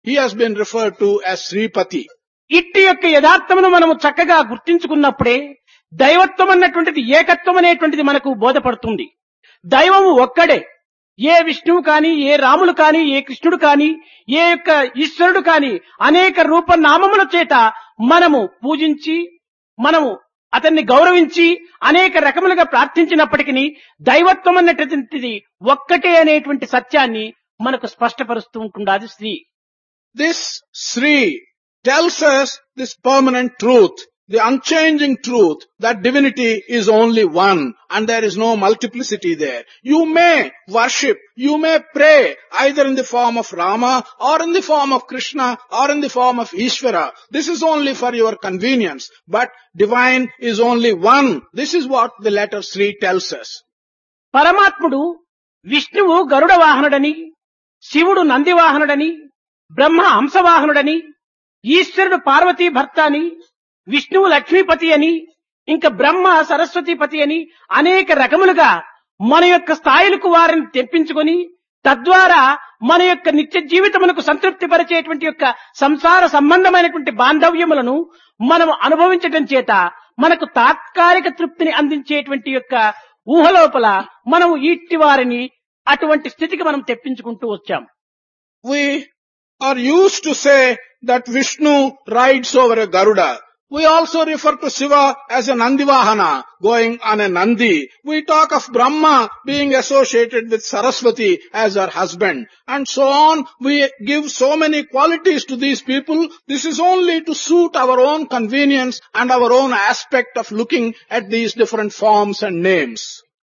he has been referred to as Sripati. ఇట్టి యొక్క యథార్థమును మనము చక్కగా గుర్తించుకున్నప్పుడే దైవత్వం అన్నటువంటిది ఏకత్వం అనేటువంటిది మనకు బోధపడుతుంది. దైవము ఒక్కడే. ఏ విష్ణువు కాని, ఏ రాములు కాని, ఏ కృష్ణుడు కాని, ఏ యొక్క ఈశ్వరుడు కాని అనేక రూపనామముల చేత మనము పూజించి, మనము అతన్ని గౌరవించి అనేక రకములుగా ప్రార్థించినప్పటికీ దైవత్వం అన్నటువంటిది ఒక్కటే అనేటువంటి సత్యాన్ని మనకు స్పష్టపరుస్తూ ఉంటున్నది Shri. This Sri tells us this permanent truth, the unchanging truth, that divinity is only one and there is no multiplicity there. You may worship, you may pray either in the form of Rama or in the form of Krishna or in the form of Ishvara. This is only for your convenience, but divine is only one. This is what the letter Sri tells us. పరమాత్ముడు విష్ణువు గరుడ వాహనుడని, శివుడు నంది వాహనుడని, బ్రహ్మ హంసవాహనుడని, ఈశ్వరుడు పార్వతీ భర్త అని, విష్ణువు లక్ష్మీపతి అని, ఇంకా బ్రహ్మ సరస్వతీపతి అని అనేక రకములుగా మన యొక్క స్థాయిలకు వారిని తెప్పించుకొని తద్వారా మన యొక్క నిత్య జీవితమునకు సంతృప్తి పరిచేటువంటి యొక్క సంసార సంబంధమైనటువంటి బాంధవ్యములను మనం అనుభవించడం చేత మనకు తాత్కాలిక తృప్తిని అందించేటువంటి యొక్క ఊహలోపల మనం ఈటి వారిని అటువంటి స్థితికి మనం తెప్పించుకుంటూ వచ్చాం. We are used to say that Vishnu rides over a Garuda. We also refer to Shiva as a Nandivahana, going on a Nandi. We talk of Brahma being associated with Saraswati as her husband. And so on. We give so many qualities to these people. This is only to suit our own convenience and our own aspect of looking at these different forms and names.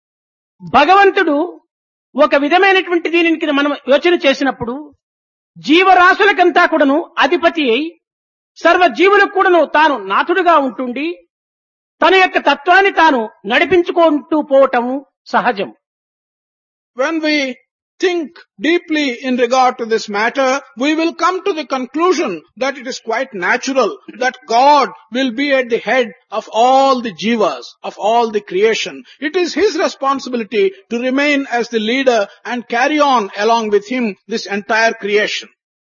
భగవంతుడు ఒక విధమైనటువంటి దీనికి మనం యోచన చేసినప్పుడు జీవరాశులకంతా కూడాను అధిపతి అయి సర్వ జీవులకు కూడాను తాను నాథుడుగా ఉంటుండి తన యొక్క తత్వాన్ని తాను నడిపించుకుంటూ పోవటము సహజం. When we think deeply in regard to this matter, we will come to the conclusion that it is quite natural that God will be at the head of all the jivas, of all the creation. It is His responsibility to remain as the leader and carry on along with Him this entire creation.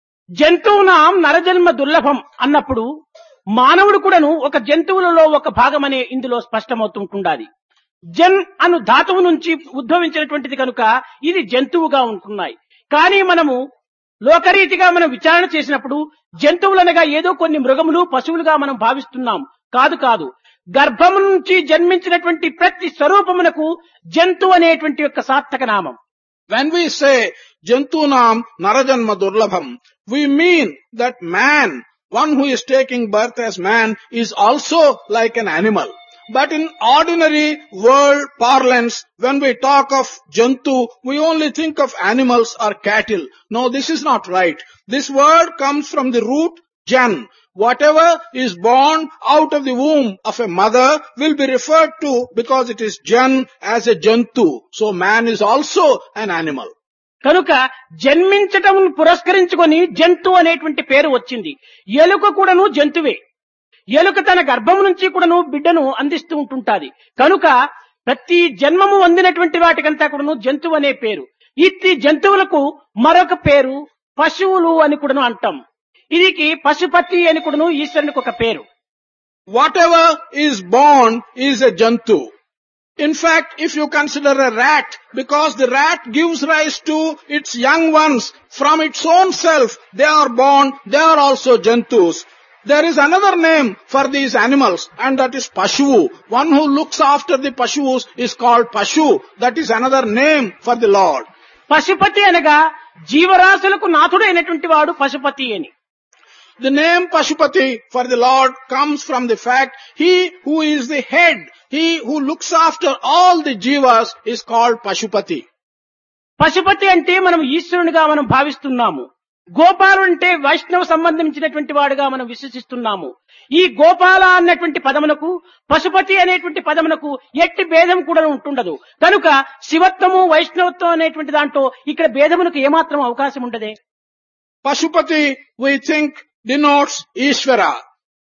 జంతువునాం నరజన్మ దుర్లభం అన్నప్పుడు మానవుడు కూడాను ఒక జంతువులలో ఒక భాగమనే ఇందులో స్పష్టమవుతుంటుండాలి. జన్ అను ధాతువు నుంచి ఉద్భవించినటువంటిది కనుక ఇది జంతువుగా ఉంటున్నాయి. కానీ మనము లోకరీతిగా మనం విచారణ చేసినప్పుడు జంతువులనగా ఏదో కొన్ని మృగములు పశువులుగా మనం భావిస్తున్నాం. కాదు కాదు, గర్భము నుంచి జన్మించినటువంటి ప్రతి స్వరూపమునకు జంతు అనేటువంటి యొక్క సార్థక నామం. When we say Jantunam Narajanma Durlabham, we mean that man, one who is taking birth as man, is also like an animal. But in ordinary world parlance, when we talk of Jantu, we only think of animals or cattle. No, this is not right. This word comes from the root Jan. Whatever is born out of the womb of a mother will be referred to because it is Jan as a Jantu. So man is also an animal. కనుక జన్మించటం పురస్కరించుకొని జంతు అనేటువంటి పేరు వచ్చింది. ఎలుక కూడాను జంతువే. ఎలుక తన గర్భం నుంచి కూడాను బిడ్డను అందిస్తూ ఉంటుంటాది. కనుక ప్రతి జన్మము అందినటువంటి వాటికంతా కూడాను జంతువు అనే పేరు. ఇట్టి జంతువులకు మరొక పేరు పశువులు అని కూడాను అంటాం. ఇది పశుపతి అని కూడాను ఈశ్వరునికి ఒక పేరు. Whatever is born is a Jantu. In fact, if you consider a rat, because the rat gives rise to its young ones from its own self, they are born, they are also Jantus. There is another name for these animals, and that is Pashu. One who looks after the Pashus is called Pashu. That is another name for the Lord. Pashupati అనగా జీవరాశులకు నాథుడైనటువంటి వాడు పశుపతి అని. The name Pashupati for the Lord comes from the fact he who is the head, he who looks after all the jivas is called Pashupati. Pashupati అంటే మనం ఈశ్వరునిగా మనం భావిస్తున్నాము. గోపాలు అంటే వైష్ణవ సంబంధించినటువంటి వాడుగా మనం విశ్వసిస్తున్నాము. ఈ గోపాల అన్నటువంటి పదమునకు పశుపతి అనేటువంటి పదమునకు ఎట్టి భేదం కూడా ఉంటుండదు. కనుక శివత్వము వైష్ణవత్వం అనేటువంటి దాంట్లో ఇక్కడ భేదమునకు ఏమాత్రం అవకాశం ఉండదే. Pashupati we think denotes Ishvara.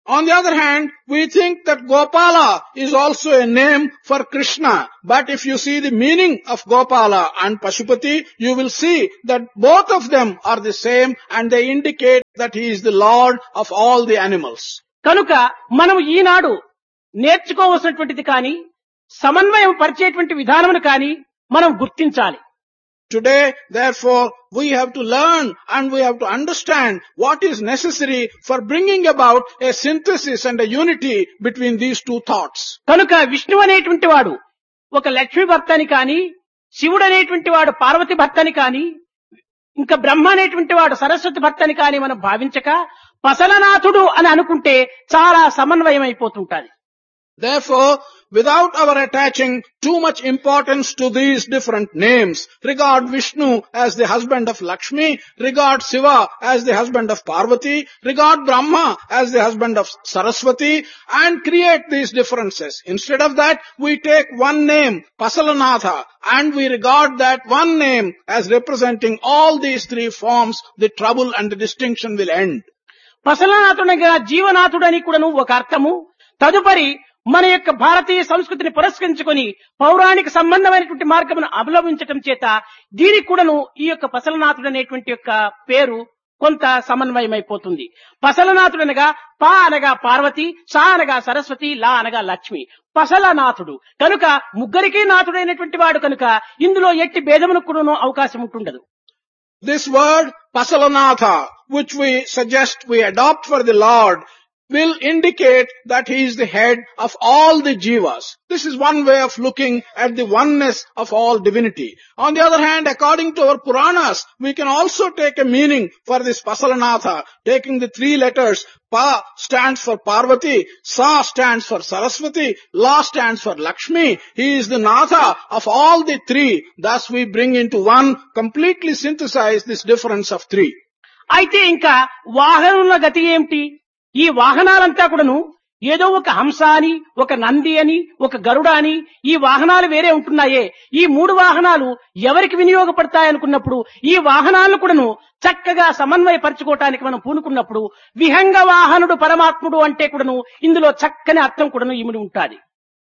On the other hand, we think that Gopala is also a name for Krishna. But if you see the meaning of Gopala and Pashupati, you will see that both of them are the same and they indicate that he is the Lord of all the animals. కనుక మనం ఈనాడు నేర్చుకోవలసినటువంటిది కానీ సమన్వయం పరిచేటువంటి విధానమును కానీ మనం గుర్తించాలి. Today, therefore, we have to learn and we have to understand what is necessary for bringing about a synthesis and a unity between these two thoughts. కనుక విష్ణువు అనేటువంటి వాడు ఒక లక్ష్మి భర్తని కాని, శివుడు అనేటువంటి వాడు పార్వతి భర్తని కాని, ఇంకా బ్రహ్మ అనేటువంటి వాడు సరస్వతి భర్తని కాని మనం భావించక పసలనాథుడు అని అనుకుంటే చాలా సమన్వయం అయిపోతుంటాది. Therefore, without our attaching too much importance to these different names, regard Vishnu as the husband of Lakshmi, regard Shiva as the husband of Parvati, regard Brahma as the husband of Saraswati, and create these differences. Instead of that, we take one name, Pasalanatha, and we regard that one name as representing all these three forms. The trouble and the distinction will end. పసలనాథునిగా జీవనాథుడు అని కూడాను ఒక అర్థము. తదుపరి మన యొక్క భారతీయ సంస్కృతిని పురస్కరించుకొని పౌరాణిక సంబంధమైనటువంటి మార్గమును అవలంబించటం చేత దీనికి కూడాను ఈ యొక్క పసలనాథుడు అనేటువంటి యొక్క పేరు కొంత సమన్వయమైపోతుంది. పసలనాథుడనగా పా అనగా పార్వతి, సా అనగా సరస్వతి, లా అనగా లక్ష్మి. పసలనాథుడు కనుక ముగ్గురికి నాథుడైనటువంటి వాడు కనుక ఇందులో ఎట్టి భేదమునకు కూడాను అవకాశం ఉంటుండదు. This word Pasalanatha, which we suggest we adopt for the Lord, will indicate that he is the head of all the jivas. This is one way of looking at the oneness of all divinity. On the other hand, according to our Puranas, we can also take a meaning for this Pasalanatha, taking the three letters. Pa stands for Parvati, Sa stands for Saraswati, La stands for Lakshmi. He is the Natha of all the three. Thus we bring into one, completely synthesize this difference of three. అయితే ఇంకా వాహనముల గతి ఏమిటి? ఈ వాహనాలంతా కూడాను ఏదో ఒక హంస అని, ఒక నంది అని, ఒక గరుడ అని ఈ వాహనాలు వేరే ఉంటున్నాయే. ఈ మూడు వాహనాలు ఎవరికి వినియోగపడతాయనుకున్నప్పుడు ఈ వాహనాలను కూడాను చక్కగా సమన్వయపరచుకోవటానికి మనం పూనుకున్నప్పుడు విహంగ వాహనుడు పరమాత్ముడు అంటే కూడాను ఇందులో చక్కని అర్థం కూడాను ఇమిడి ఉంటాది.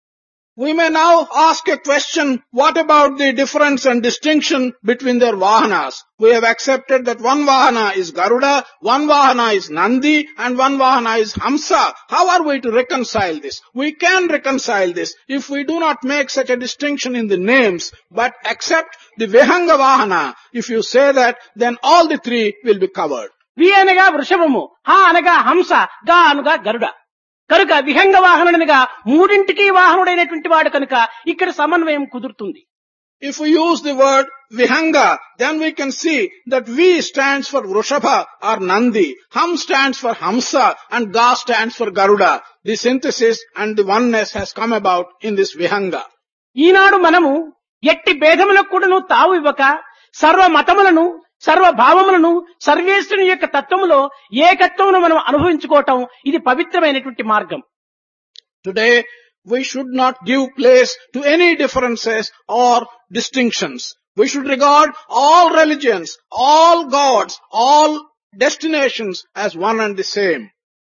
We may now ask a question, what about the difference and distinction between their vahanas? We have accepted that one vahana is Garuda, one vahana is Nandi, and one vahana is Hamsa. How are we to reconcile this? We can reconcile this if we do not make such a distinction in the names, but accept the Vihanga vahana. If you say that, then all the three will be covered. వి అనగా వృషభము, హ అనగా హంస, గా అనగా గరుడ. కనుక విహంగ వాహనుడనగా మూడింటికి వాహనుడైనటువంటి వాడు కనుక ఇక్కడ సమన్వయం కుదురుతుంది. If we use the word Vihanga, then we can see that V stands for Vrushabha or Nandi, Ham stands for Hamsa, and Ga stands for Garuda. The synthesis and the oneness has come about in this Vihanga. ఈనాడు మనము ఎట్టి భేదములకు కూడాను తావు ఇవ్వక సర్వ మతములను, సర్వ భావములను, సర్వేశ్వరుని యొక్క తత్వములో ఏకత్వమును మనం అనుభవించుకోవటం ఇది పవిత్రమైనటువంటి మార్గం. Today, we should not give place to any differences or distinctions. We should regard all religions, all gods, all destinations as one and the same.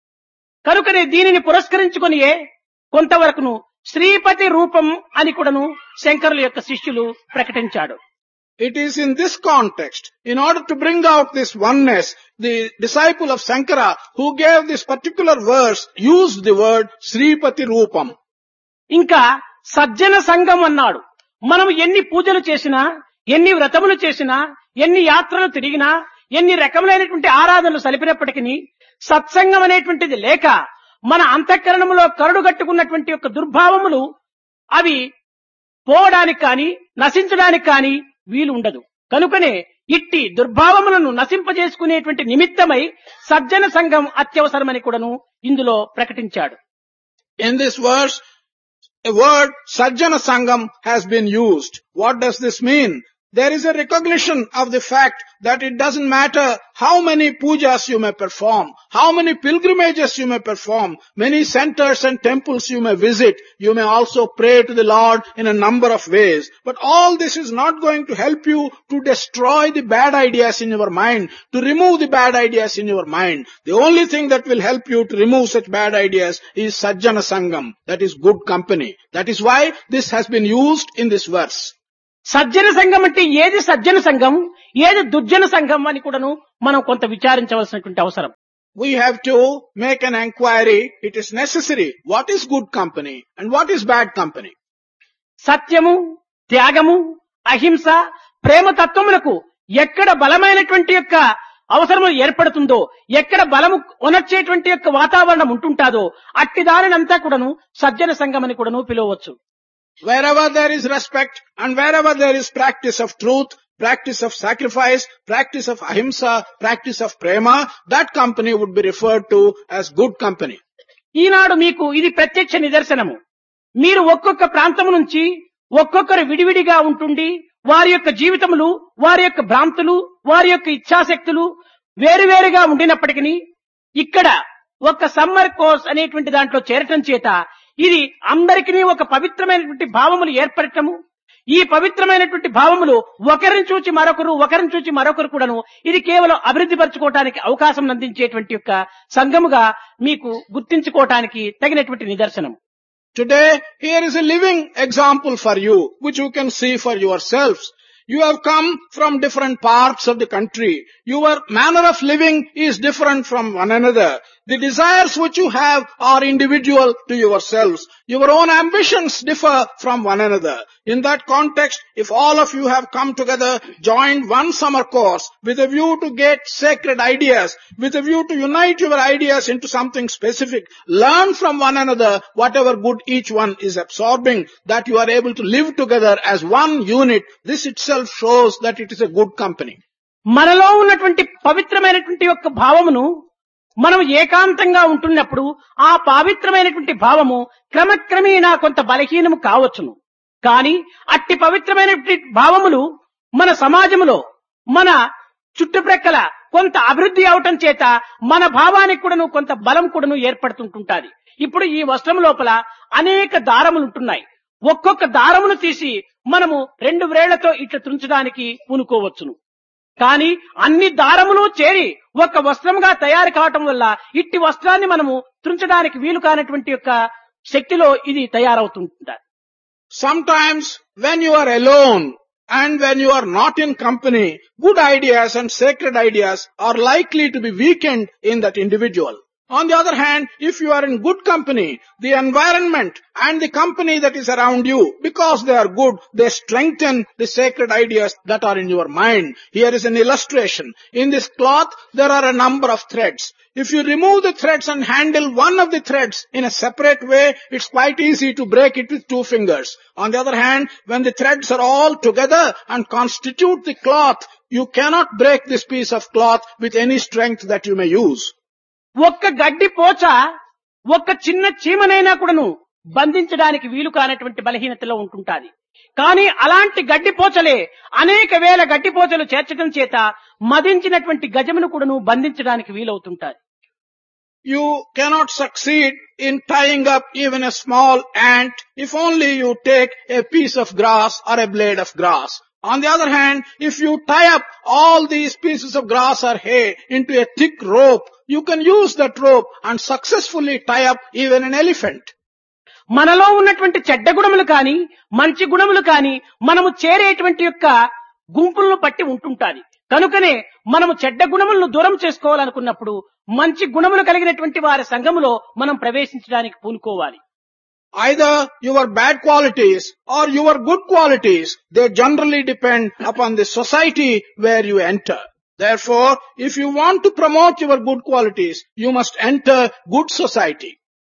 కనుకనే దీనిని పురస్కరించుకొనియే కొంతవరకును శ్రీపతి రూపం అని కూడాను శంకరుల యొక్క శిష్యులు ప్రకటించాడు. It is in this context, in order to bring out this oneness, the disciple of Sankara who gave this particular verse used the word Sripati Rupam. ఇంకా సజ్జన సంఘం అన్నాడు. మనం ఎన్ని పూజలు చేసినా, ఎన్ని వ్రతములు చేసినా, ఎన్ని యాత్రలు తిరిగినా, ఎన్ని రకములైనటువంటి ఆరాధనలు సలిపినప్పటికీ సత్సంగం అనేటువంటిది లేక మన అంతఃకరణములో కరడు కట్టుకున్నటువంటి యొక్క దుర్భావములు అవి పోవడానికి కానీ నశించడానికి కానీ వీలు ఉండదు. కనుకనే ఇట్టి దుర్భావములను నశింపజేసుకునేటువంటి నిమిత్తమై సజ్జన సంఘం అత్యవసరమని కూడాను ఇందులో ప్రకటించాడు. In this verse, a word Sajjana Sangam has been used. What does this mean? There is a recognition of the fact that it doesn't matter how many pujas you may perform, how many pilgrimages you may perform, many centers and temples you may visit, you may also pray to the Lord in a number of ways. But all this is not going to help you to destroy the bad ideas in your mind, to remove the bad ideas in your mind. The only thing that will help you to remove such bad ideas is Sajjana Sangam, that is good company. That is why this has been used in this verse. సజ్జన సంఘం అంటే ఏది సజ్జన సంఘం, ఏది దుర్జన సంఘం అని కూడాను మనం కొంత విచారించవలసినటువంటి అవసరం. We have to make an enquiry. It is necessary. What is good company and what is bad company? సత్యము, త్యాగము, అహింస, ప్రేమ తత్వములకు ఎక్కడ బలమైనటువంటి యొక్క అవసరము ఏర్పడుతుందో, ఎక్కడ బలము ఒనర్చేటువంటి యొక్క వాతావరణం ఉంటుంటాదో అట్టి దానినంతా కూడాను సజ్జన సంఘం అని కూడాను పిలవచ్చు. Wherever there is respect and wherever there is practice of truth, practice of sacrifice, practice of ahimsa, practice of prema, that company would be referred to as good company. ఈనాడు మీకు ఇది ప్రత్యక్ష నిదర్శనము. మీరు ఒక్కొక్క ప్రాంతము నుంచి ఒక్కొక్కరు విడివిడిగా ఉంటుండి వారి యొక్క జీవితములు, వారి యొక్క భ్రాంతులు, వారి యొక్క ఇచ్ఛాశక్తులు వేరువేరుగా ఉండినప్పటికీ ఇక్కడ ఒక సమ్మర్ కోర్స్ అనేటువంటి దాంట్లో చేరటం చేత ఇది అందరికీ ఒక పవిత్రమైనటువంటి భావములు ఏర్పడటము, ఈ పవిత్రమైనటువంటి భావములు ఒకరిని చూచి మరొకరు కూడాను ఇది కేవలం అభివృద్ధి పరచుకోవటానికి అవకాశం అందించేటువంటి యొక్క సంఘముగా మీకు గుర్తించుకోవటానికి తగినటువంటి నిదర్శనం. Today, here is a living example for you, which you can see for yourselves. You have come from different parts of the country. Your manner of living is different from one another. The desires which you have are individual to yourselves. Your own ambitions differ from one another. In that context, if all of you have come together, joined one summer course with a view to get sacred ideas, with a view to unite your ideas into something specific, learn from one another whatever good each one is absorbing, that you are able to live together as one unit, this itself shows that it is a good company. మనలో ఉన్నటువంటి పవిత్రమైనటువంటి యొక్క భావమును మనం ఏకాంతంగా ఉంటున్నప్పుడు ఆ పవిత్రమైనటువంటి భావము క్రమక్రమేణా కొంత బలహీనము కావచ్చును. కానీ అట్టి పవిత్రమైనటువంటి భావములు మన సమాజంలో, మన చుట్టుప్రక్కల కొంత అభివృద్ధి అవటం చేత మన భావానికి కూడాను కొంత బలం కూడాను ఏర్పడుతుంటుంటాది. ఇప్పుడు ఈ వస్త్రం లోపల అనేక దారములు ఉంటున్నాయి. ఒక్కొక్క దారమును తీసి మనము 2 వ్రేళ్లతో ఇట్లా తుంచడానికి పూనుకోవచ్చును. కానీ అన్ని దారములు చేరి ఒక వస్త్రంగా తయారు కావటం వల్ల ఇట్టి వస్త్రాన్ని మనము తుంచడానికి వీలు కానటువంటి యొక్క శక్తిలో ఇది తయారవుతుంటారు. Sometimes when you are alone and when you are not in company, good ideas and sacred ideas are likely to be weakened in that individual. On the other hand, if you are in good company, the environment and the company that is around you, because they are good, they strengthen the sacred ideas that are in your mind. Here is an illustration. In this cloth, there are a number of threads. If you remove the threads and handle one of the threads in a separate way, it's quite easy to break it with 2 fingers. On the other hand, when the threads are all together and constitute the cloth, you cannot break this piece of cloth with any strength that you may use. ఒక్క గడ్డి పోచ ఒక్క చిన్న చీమనైనా కూడాను బంధించడానికి వీలు కానటువంటి బలహీనతలో ఉంటుంటాది. కానీ అలాంటి గడ్డి పోచలే అనేక వేల గడ్డి పోచలు చేర్చడం చేత మదించినటువంటి గజమును కూడాను బంధించడానికి వీలవుతుంటాది. You cannot succeed in tying up even a small ant if only you take a piece of grass or a blade of grass. On the other hand, if you tie up all these pieces of grass or hay into a thick rope, you can use that rope and successfully tie up even an elephant. మనలో ఉన్నటువంటి చెడ్డ గుణములు కానీ మంచి గుణములు కానీ మనము చేరేటువంటి యొక్క గుంపులను పట్టి ఉంటుంటాది. కనుకనే మనము చెడ్డ గుణములను దూరం చేసుకోవాలనుకున్నప్పుడు మంచి గుణములు కలిగినటువంటి వారి సంఘములో మనం ప్రవేశించడానికి పూనుకోవాలి. Either your bad qualities or your good qualities, they generally depend upon the society where you enter. Therefore, if you want to promote your good qualities, you must enter good society.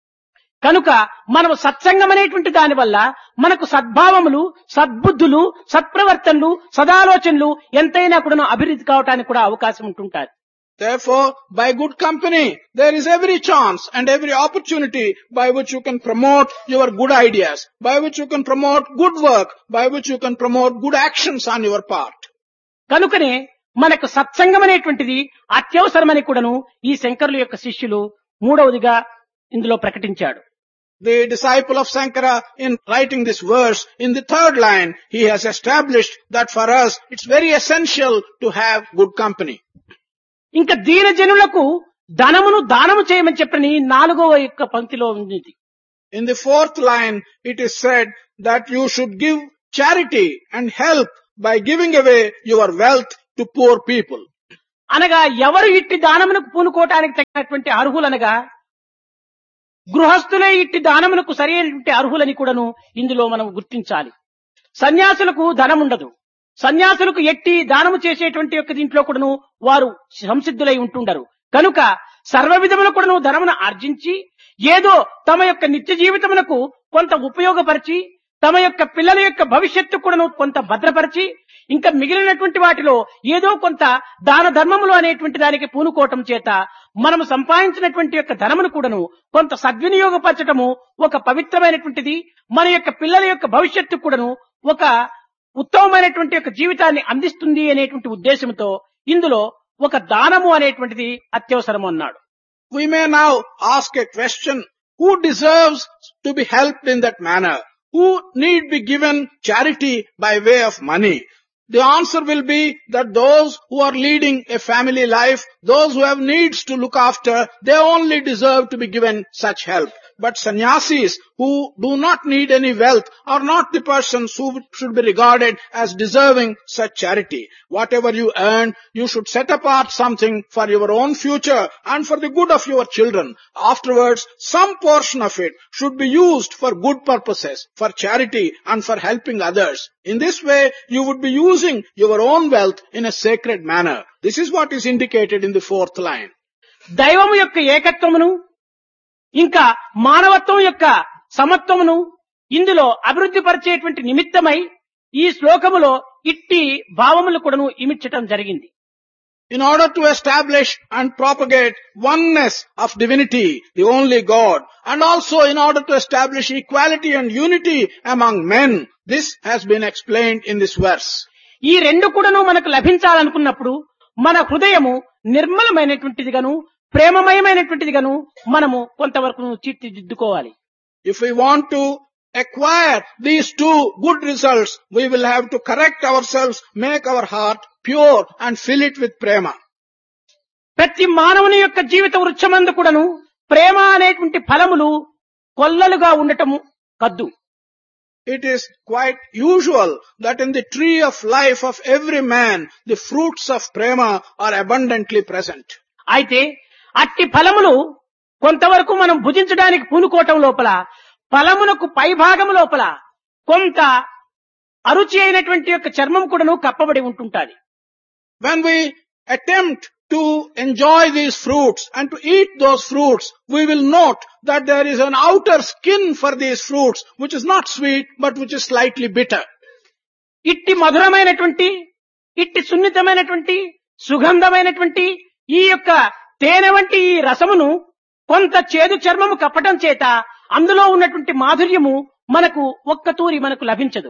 కనుక మనము సత్సంగం అనేటువంటి దాని వల్ల మనకు సద్భావములు, సద్బుద్ధులు, సత్ప్రవర్తనలు, సదాలోచనలు ఎంతైనా కూడా అభివృద్ధి కావడానికి కూడా అవకాశం ఉంటుంటారు. Therefore, by good company, there is every chance and every opportunity by which you can promote your good ideas, by which you can promote good work, by which you can promote good actions on your part. కనుకనే మనకు సత్సంగం అనేటువంటిది అత్యవసరమని కూడాను ఈ శంకరుల యొక్క శిష్యులు మూడవదిగా ఇందులో ప్రకటించాడు. The disciple of Sankara, in writing this verse, in the third line, he has established that for us, it's very essential to have good company. ఇంకా దీన జనులకు ధనమును దానము చేయమని చెప్పని 4వ యొక్క పంక్తిలో ఉంది. In the fourth line, it is said that you should give charity and help by giving away your wealth to poor people. అనగా ఎవరు ఇట్టి దానమునకు పూనుకోవటానికి తగినటువంటి అర్హులనగా గృహస్థులే ఇట్టి దానమునకు సరైనటువంటి అర్హులని కూడాను ఇందులో మనం గుర్తించాలి. సన్యాసులకు ధనం ఉండదు. సన్యాసులకు ఎట్టి దానము చేసేటువంటి యొక్క దీంట్లో కూడాను వారు సంసిద్ధులై ఉంటుండరు. కనుక సర్వ విధముల కూడాను ధనమును ఆర్జించి ఏదో తమ యొక్క నిత్య జీవితమునకు కొంత ఉపయోగపరిచి తమ యొక్క పిల్లల యొక్క భవిష్యత్తు కూడాను కొంత భద్రపరిచి ఇంకా మిగిలినటువంటి వాటిలో ఏదో కొంత దాన ధర్మములు అనేటువంటి దానికి పూనుకోవటం చేత మనము సంపాదించినటువంటి యొక్క ధనమును కూడాను కొంత సద్వినియోగపరచటము ఒక పవిత్రమైనటువంటిది, మన యొక్క పిల్లల యొక్క భవిష్యత్తు కూడాను ఒక ఉత్తమమైనటువంటి యొక్క జీవితాన్ని అందిస్తుంది అనేటువంటి ఉద్దేశంతో ఇందులో ఒక దానము అనేటువంటిది అత్యవసరము అన్నాడు. We may now ask a question, who deserves to be helped in that manner? Who need be given charity by way of money? The answer will be that those who are leading a family life, those who have needs to look after, they only deserve to be given such help. But sannyasis who do not need any wealth are not the persons who should be regarded as deserving such charity. Whatever you earn, you should set apart something for your own future and for the good of your children. Afterwards, some portion of it should be used for good purposes, for charity and for helping others. In this way, you would be using your own wealth in a sacred manner. This is what is indicated in the fourth line. దైవము యొక్క ఏకత్వమును ఇంకా మానవత్వం యొక్క సమత్వమును ఇందులో అభివృద్ధి పరిచేటువంటి నిమిత్తమై ఈ శ్లోకములో ఇట్టి భావములు కూడాను ఇమిడ్చటం జరిగింది. In order to establish and propagate oneness of divinity, the only God, and also in order to establish equality and unity among men, this has been explained in this verse. ఈ రెండు కూడాను మనకు లభించాలనుకున్నప్పుడు మన హృదయము నిర్మలమైనటువంటిదిగాను ప్రేమమయమైనటువంటిదిగాను మనము కొంతవరకు తీర్చిదిద్దుకోవాలి. If we want to acquire these two good results, we will have to correct ourselves, make our heart pure and fill it with prema. ప్రతి మానవుని యొక్క జీవిత వృక్షమందు కూడాను ప్రేమ అనేటువంటి ఫలములు కొల్లలుగా ఉండటము కద్దు. It is quite usual that in the tree of life of every man, the fruits of prema are abundantly present. అయితే అట్టి ఫలములు కొంతవరకు మనం భుజించడానికి పూనుకోవటం లోపల ఫలమునకు పై భాగము లోపల కొంత అరుచి అయినటువంటి యొక్క చర్మం కూడాను కప్పబడి ఉంటుంటాది. When we attempt to enjoy these fruits and to eat those fruits, we will note that there is an outer skin for these fruits which is not sweet but which is slightly bitter. ఇట్టి మధురమైనటువంటి ఇట్టి సున్నితమైనటువంటి సుగంధమైనటువంటి ఈ యొక్క తేనె వంటి ఈ రసమును కొంత చేదు చర్మము కప్పటం చేత అందులో ఉన్నటువంటి మాధుర్యము మనకు ఒక్కతూరి మనకు లభించదు.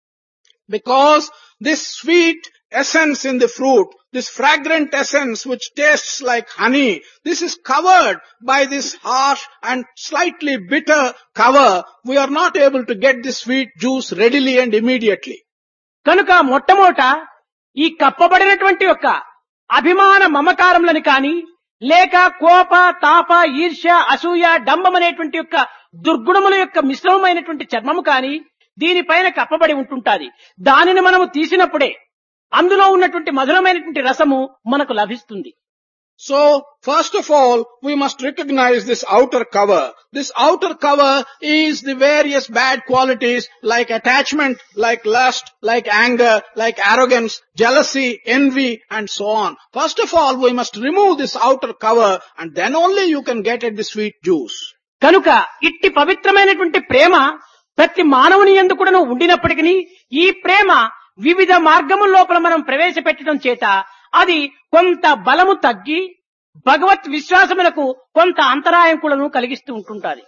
Because this sweet essence in the fruit, this fragrant essence which tastes like honey, this is covered by this harsh and slightly bitter cover. We are not able to get this sweet juice readily and immediately. కనుక మొట్టమొదట ఈ కప్పబడినటువంటి యొక్క అభిమాన మమకారములను కాని లేక కోప తాప ఈర్ష్య అసూయ డంబం అనేటువంటి యొక్క దుర్గుణముల యొక్క మిశ్రమమైనటువంటి చర్మము కాని దీనిపైన కప్పబడి ఉంటుంటాది. దానిని మనము తీసినప్పుడే అందులో ఉన్నటువంటి మధురమైనటువంటి రసము మనకు లభిస్తుంది. So, first of all, we must recognize this outer cover. This outer cover is the various bad qualities like attachment, like lust, like anger, like arrogance, jealousy, envy, and so on. First of all, we must remove this outer cover and then only you can get at the sweet juice. కనుక ఇట్టి పవిత్రమైనటువంటి ప్రేమ ప్రతి మానవుని యందు కూడాను ఉండినప్పటికీ ఈ ప్రేమ వివిధ మార్గముల లోపల మనం ప్రవేశపెట్టడం చేత అది కొంత బలము తగ్గి భగవత్ విశ్వాసములకు కొంత అంతరాయం కూడాను కలిగిస్తూ ఉంటుంటాది.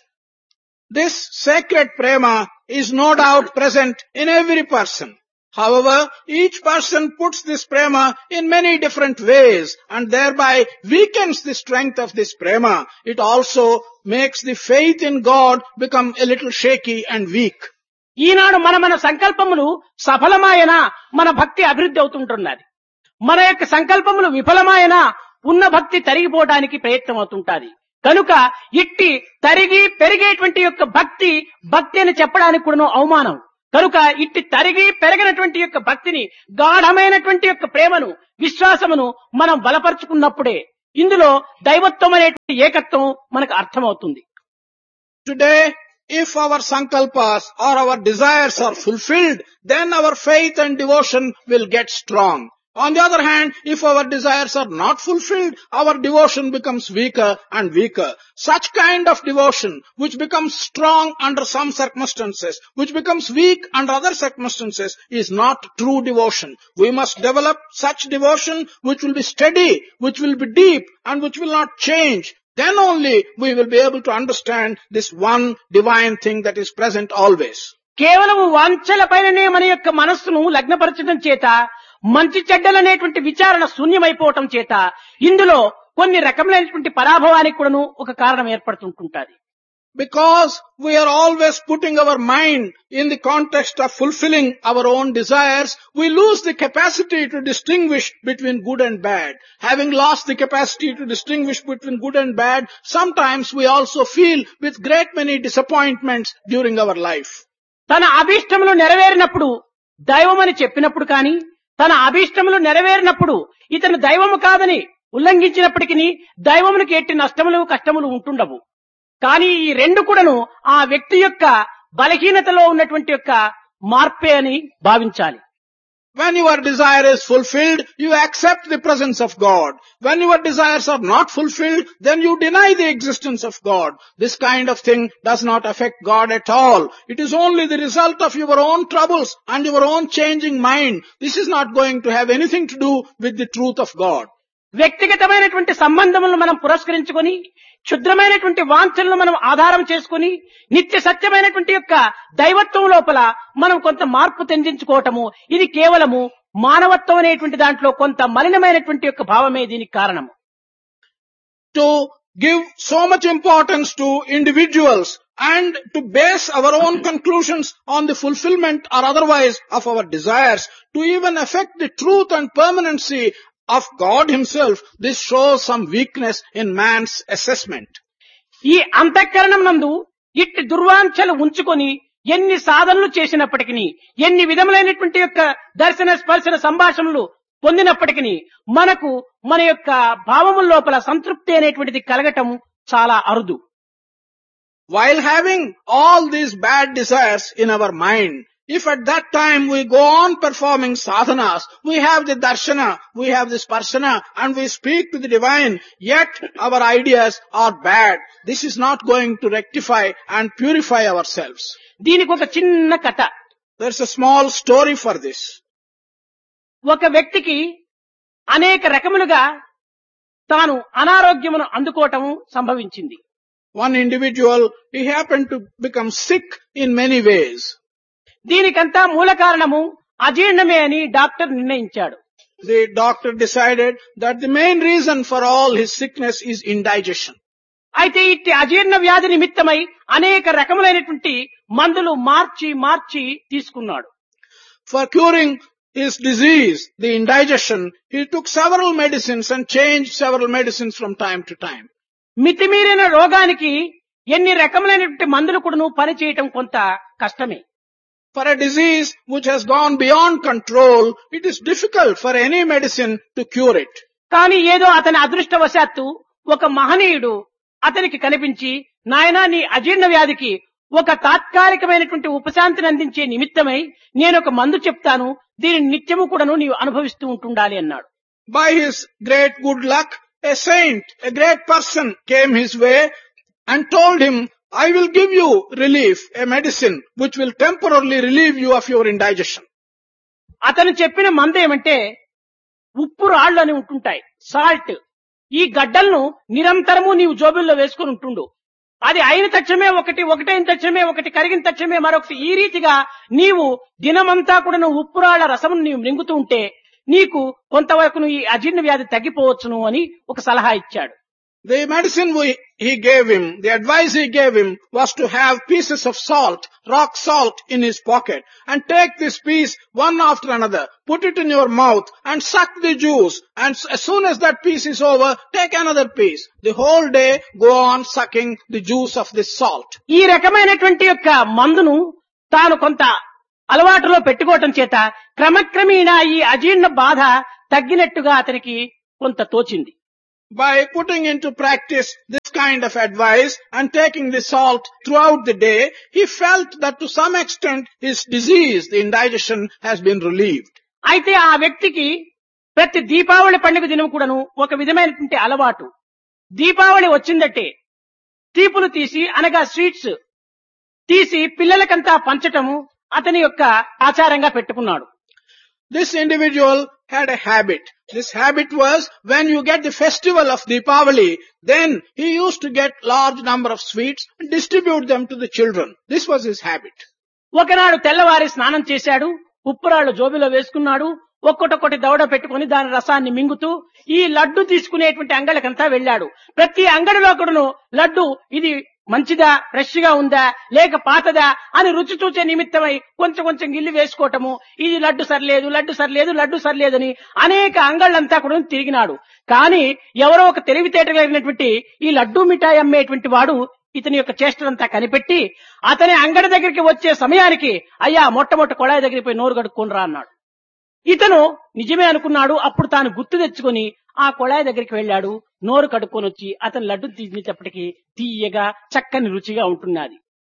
This sacred prema is no doubt present in every person. However, each person puts this prema in many different ways and thereby weakens the strength of this prema. It also makes the faith in God become a little shaky and weak. ఈనాడు మన సంకల్పములు సఫలమాయన మన భక్తి అభివృద్ధి అవుతుంటున్నది. మన యొక్క సంకల్పములు విఫలమాయన ఉన్న భక్తి తరిగిపోవడానికి ప్రయత్నం అవుతుంటాది. కనుక ఇట్టి తరిగి పెరిగేటువంటి యొక్క భక్తి అని చెప్పడానికి కూడా అవమానం. కనుక ఇట్టి తరిగి పెరిగినటువంటి యొక్క భక్తిని, గాఢమైనటువంటి యొక్క ప్రేమను, విశ్వాసమును మనం బలపరుచుకున్నప్పుడే ఇందులో దైవత్వం అనేటువంటి ఏకత్వం మనకు అర్థమవుతుంది. Today, if our sankalpas or our desires are fulfilled, then our faith and devotion will get strong. On the other hand, if our desires are not fulfilled, our devotion becomes weaker and weaker. Such kind of devotion, which becomes strong under some circumstances, which becomes weak under other circumstances, is not true devotion. We must develop such devotion which will be steady, which will be deep, and which will not change. Then only we will be able to understand this one divine thing that is present always. కేవలం వాంఛల పైననే మన యొక్క మనస్సును లగ్నపరచడం చేత, మంచి చెడ్డలనేటువంటి విచారణ శూన్యమైపోవటం చేత ఇందులో కొన్ని రకములైనటువంటి పరాభవానికి కూడాను ఒక కారణం ఏర్పడుతుంటుంది. Because we are always putting our mind in the context of fulfilling our own desires, we lose the capacity to distinguish between good and bad. Having lost the capacity to distinguish between good and bad, sometimes we also feel with great many disappointments during our life. తన అభీష్టములు నెరవేరినప్పుడు దైవమని చెప్పినప్పుడు కానీ, తన అభీష్టములు నెరవేరినప్పుడు ఇతను దైవము కాదని ఉల్లంఘించినప్పటికీ దైవమునికి ఎట్టి నష్టములు కష్టములు ఉంటుండవు. కానీ ఈ రెండు కూడాను ఆ వ్యక్తి యొక్క బలహీనతలో ఉన్నటువంటి యొక్క మార్పే అని భావించాలి. When your desire is fulfilled, you accept the presence of God. When your desires are not fulfilled, then you deny the existence of God. This kind of thing does not affect God at all. It is only the result of your own troubles and your own changing mind. This is not going to have anything to do with the truth of God. వ్యక్తిగతమైనటువంటి సంబంధములను మనం పురస్కరించుకొని, క్షుద్రమైనటువంటి వాంఛలను మనం ఆధారం చేసుకుని, నిత్య సత్యమైనటువంటి యొక్క దైవత్వం లోపల మనం కొంత మార్పు చెందించుకోవటము, ఇది కేవలము మానవత్వం అనేటువంటి దాంట్లో కొంత మలినమైనటువంటి యొక్క భావమే దీనికి కారణము. To give so much importance to individuals and to base our own conclusions on the fulfillment or otherwise of our desires, to even affect the truth and permanency of God himself, this shows some weakness in man's assessment. ఈ అంతఃకరణం నందు ఇట్టి దుర్వాంఛలు ఉంచుకొని ఎన్ని సాధనలు చేసినప్పటికీ, ఎన్ని విధములైనటువంటి యొక్క దర్శన స్పర్శన సంభాషణలు పొందినప్పటికీ మనకు మన యొక్క భావముల లోపల సంతృప్తి అనేటువంటిది కలగటం చాలా అరుదు. While having all these bad desires in our mind, if at that time we go on performing sadhanas, we have the darshana, we have the sparshana, and we speak to the divine, yet our ideas are bad. This is not going to rectify and purify ourselves. దీనికి ఒక చిన్న కథ. There's a small story for this. ఒక వ్యక్తికి అనేక రకములుగా తాను అనారోగ్యమును అందుకోవటం సంభవించింది. One individual, he happened to become sick in many ways. దీనికంతా మూల కారణము అజీర్ణమే అని doctor నిర్ణయించాడు. The doctor decided that the main reason for all his sickness is indigestion. అయితే ఇట్టి అజీర్ణ వ్యాధి నిమిత్తమై అనేక రకములైనటువంటి మందులు మార్చి తీసుకున్నాడు. For curing his disease, the indigestion, he took several medicines and changed several medicines from time to time. మితిమీరిన రోగానికి ఎన్ని రకములైనటువంటి మందులు కూడాను పనిచేయటం కొంత కష్టమే. For a disease which has gone beyond control, it is difficult for any medicine to cure it. కానీ ఏదో అతని అదృష్టవశాత్తు ఒక మహనీయుడు అతనికి కనిపించి, నాయనా నీ అజీర్ణ వ్యాధికి ఒక తాత్కాలికమైనటువంటి ఉపశాంతిని అందించే నిమిత్తమై నేను ఒక మందు చెప్తాను, దీని నిత్యము కూడాను నీవు అనుభవిస్తూ ఉంటుండాలి అన్నాడు. By his great good luck, a saint, a great person came his way and told him, I will give you relief, a medicine which will temporarily relieve you of your indigestion. అతను చెప్పిన మందు ఏమంటే, ఉప్పు రాళ్ళు అని ఉంటుంటాయి, salt. ఈ గడ్డలను నిరంతరము నీవు జోబుల్లో వేసుకుని ఉంటుండు. అది అయిన తక్షణమే ఒకటి, ఒకటైన తక్షణమే ఒకటి, కరిగిన తక్షణమే మరొకటి. ఈ రీతిగా నీవు దినమంతా కూడా నువ్వు ఉప్పు రాళ్ల రసమును నీవు మింగుతూ ఉంటే నీకు కొంతవరకు ఈ అజీర్ణ వ్యాధి తగ్గిపోవచ్చును అని ఒక సలహా ఇచ్చాడు. The medicine he gave him, the advice he gave him was to have pieces of salt, rock salt in his pocket, and take this piece one after another, put it in your mouth and suck the juice, and as soon as that piece is over, take another piece. The whole day go on sucking the juice of this salt. ఈ రకమైనటువంటి యొక్క మందును తాను కొంత అలవాటులో పెట్టుకోవటం చేత క్రమక్రమేణా ఈ అజీర్ణ బాధ తగ్గినట్టుగా అతనికి కొంత తోచింది. By putting into practice this kind of advice and taking the salt throughout the day, he felt that to some extent his disease, the indigestion, has been relieved. అయితే ఆ వ్యక్తికి ప్రతి దీపావళి పండుగ దినం కూడాను ఒక విధమైనటువంటి అలవాటు. దీపావళి వచ్చిందంటే తీపులు తీసి, అనగా స్వీట్స్ తీసి పిల్లలకంతా పంచటము అతని యొక్క ఆచారంగా పెట్టుకున్నాడు. This individual had a habit. This habit was, when you get the festival of Deepavali, then he used to get large number of sweets and distribute them to the children. This was his habit. ఒకనాడు తెల్లవారి స్నానం చేశాడు, ఉప్పురాళ్ళు జోబిలో వేసుకున్నాడు, ఒక్కొక్కటి దవడ పెట్టుకుని దాని రసాన్ని మింగుతూ ఈ లడ్డు తీసుకునేటువంటి అంగళ్ళకంతా వెళ్ళాడు. ప్రతి అంగడిలో కూడాను లడ్డు ఇది మంచిదా, ఫ్రెష్ గా ఉందా, లేక పాతదా అని రుచి చూసే నిమిత్తమై కొంచెం కొంచెం గిల్లి వేసుకోవటము, ఇది లడ్డు సరిలేదు, లడ్డు సరిలేదు, లడ్డు సరిలేదని అనేక అంగళ్ళంతా కూడా తిరిగినాడు. కానీ ఎవరో ఒక తెలివితేటగలిగినటువంటి ఈ లడ్డు మిఠాయి అమ్మేటువంటి వాడు ఇతని యొక్క చేష్టలంతా కనిపెట్టి అతని అంగడి దగ్గరికి వచ్చే సమయానికి, అయ్యా మొట్టమొదటి కొళాయి దగ్గరికి పోయి నోరు కడుక్కొని రా అన్నాడు. ఇతను నిజమే అనుకున్నాడు. అప్పుడు తాను గుర్తు తెచ్చుకొని ఆ కొళాయి దగ్గరికి వెళ్ళాడు. నోరు కడుక్కొని వచ్చి అతను లడ్డు తీసేటప్పటికి తీయగా చక్కని రుచిగా ఉంటున్నది.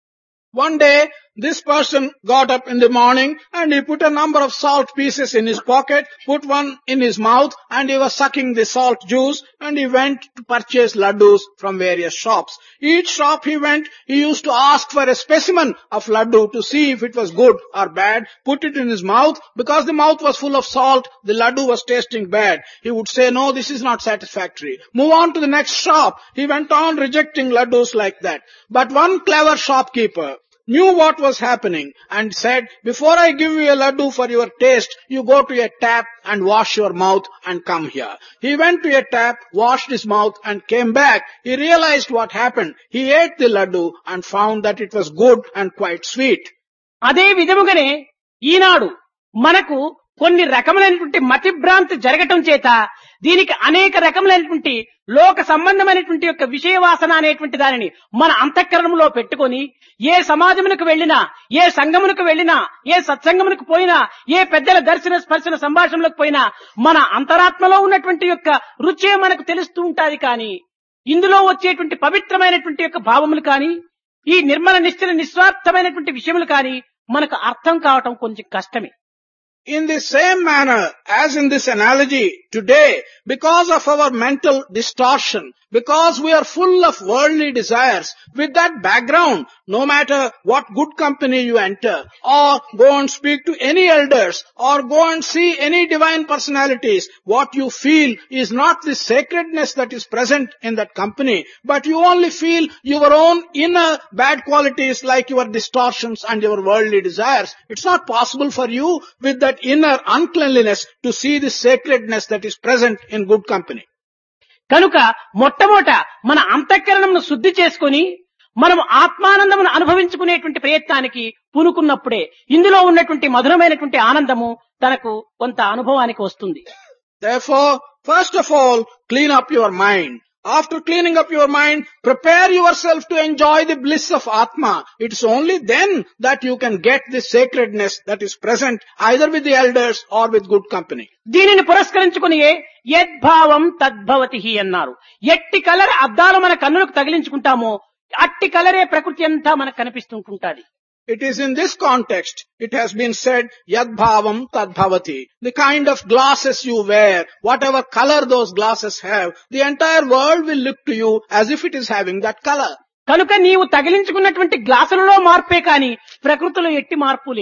One day, this person got up in the morning and he put a number of salt pieces in his pocket, put one in his mouth, and he was sucking the salt juice, and he went to purchase laddus from various shops. Each shop he went, he used to ask for a specimen of laddu to see if it was good or bad, put it in his mouth. Because the mouth was full of salt, the laddu was tasting bad. He would say, no, this is not satisfactory. Move on to the next shop. He went on rejecting laddus like that. But one clever shopkeeper knew what was happening and said, before I give you a laddu for your taste, you go to a tap and wash your mouth and come here. He went to a tap, washed his mouth and came back. He realized what happened. He ate the laddu and found that it was good and quite sweet. అదే విధముగానే ఈనాడు మనకు కొన్ని రకములైనటువంటి మతిభ్రాంతి జరగటం చేత దీనికి అనేక రకములైనటువంటి లోక సంబంధమైనటువంటి యొక్క విషయవాసన అనేటువంటి దానిని మన అంతఃకరణంలో పెట్టుకొని ఏ సమాజమునకు వెళ్ళినా, ఏ సంఘమునకు వెళ్ళినా, ఏ సత్సంగమునకు పోయినా, ఏ పెద్దల దర్శన స్పర్శన సంభాషణలకు పోయినా మన అంతరాత్మలో ఉన్నటువంటి యొక్క రుచే మనకు తెలుస్తూ ఉంటాది. కానీ ఇందులో వచ్చేటువంటి పవిత్రమైనటువంటి యొక్క భావములు కానీ, ఈ నిర్మల నిశ్చల నిస్వార్థమైనటువంటి విషయములు కానీ మనకు అర్థం కావటం కొంచెం కష్టమే. In the same manner as in this analogy, today, because of our mental distortion, because we are full of worldly desires, with that background, no matter what good company you enter, or go and speak to any elders, or go and see any divine personalities, what you feel is not the sacredness that is present in that company, but you only feel your own inner bad qualities like your distortions and your worldly desires. It's not possible for you with that inner uncleanliness to see the sacredness that is present in good company. కనుక మొట్టమొదట మన అంతఃకరణమును శుద్ధి చేసుకొని మనం ఆత్మానందమును అనుభవించుకునేటువంటి ప్రయత్నానికి పూనుకున్నప్పుడే ఇందులో ఉన్నటువంటి మధురమైనటువంటి ఆనందము తనకు కొంత అనుభవానికి వస్తుంది. Therefore, first of all, clean up your mind. After cleaning up your mind, prepare yourself to enjoy the bliss of Atma. It is only then that you can get the sacredness that is present either with the elders or with good company. దీనిని పురస్కరించుకుని యద్భావం తద్భవతి అన్నారు. ఎట్టి colour అద్దాలు మన కన్నులకు తగిలించుకుంటామో అట్టి కలరే ప్రకృతి అంతా మనకు కనిపిస్తుంటుంటాది. It is in this context, it has been said, Yad Bhavam Tad Bhavati. The kind of glasses you wear, whatever color those glasses have, the entire world will look to you as if it is having that color. కనుక నీవు తగిలించుకున్నటువంటి గ్లాసులలో మార్పే కాని ప్రకృతిలో ఎట్టి మార్పు లేదు.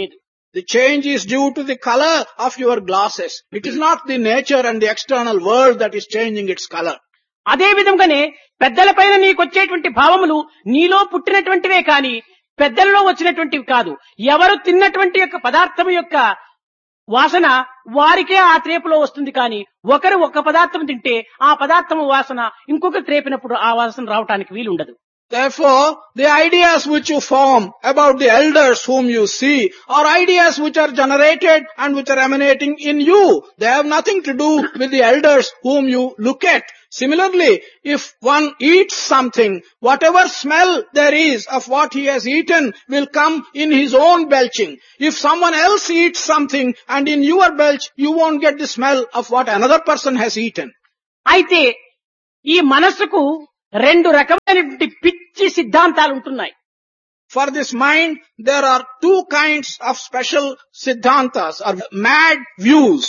The change is due to the color of your glasses. It is not the nature and the external world that is changing its color. అదే విధంగానే పెద్దలపైన నీకొచ్చేటువంటి భావములు నీలో పుట్టినటువంటివే కాని పెద్దలలో వచ్చినటువంటివి కాదు. ఎవరు తిన్నటువంటి యొక్క పదార్థం యొక్క వాసన వారికే ఆ త్రేపులో వస్తుంది కానీ ఒకరు ఒక పదార్థం తింటే ఆ పదార్థం వాసన ఇంకొక త్రేపినప్పుడు ఆ వాసన రావటానికి వీలుండదు. Therefore, the ideas which you form about the elders whom you see are ideas which are generated and which are emanating in you. They have nothing to do with the elders whom you look at. Similarly, if one eats something, whatever smell there is of what he has eaten will come in his own belching. If someone else eats something and in your belch, you won't get the smell of what another person has eaten. అయితే ఈ మనస్సుకు రెండు రకమైనటువంటి పిచ్చి సిద్ధాంతాలు ఉంటున్నాయి. For this mind, there are two kinds of special siddhantas or mad views.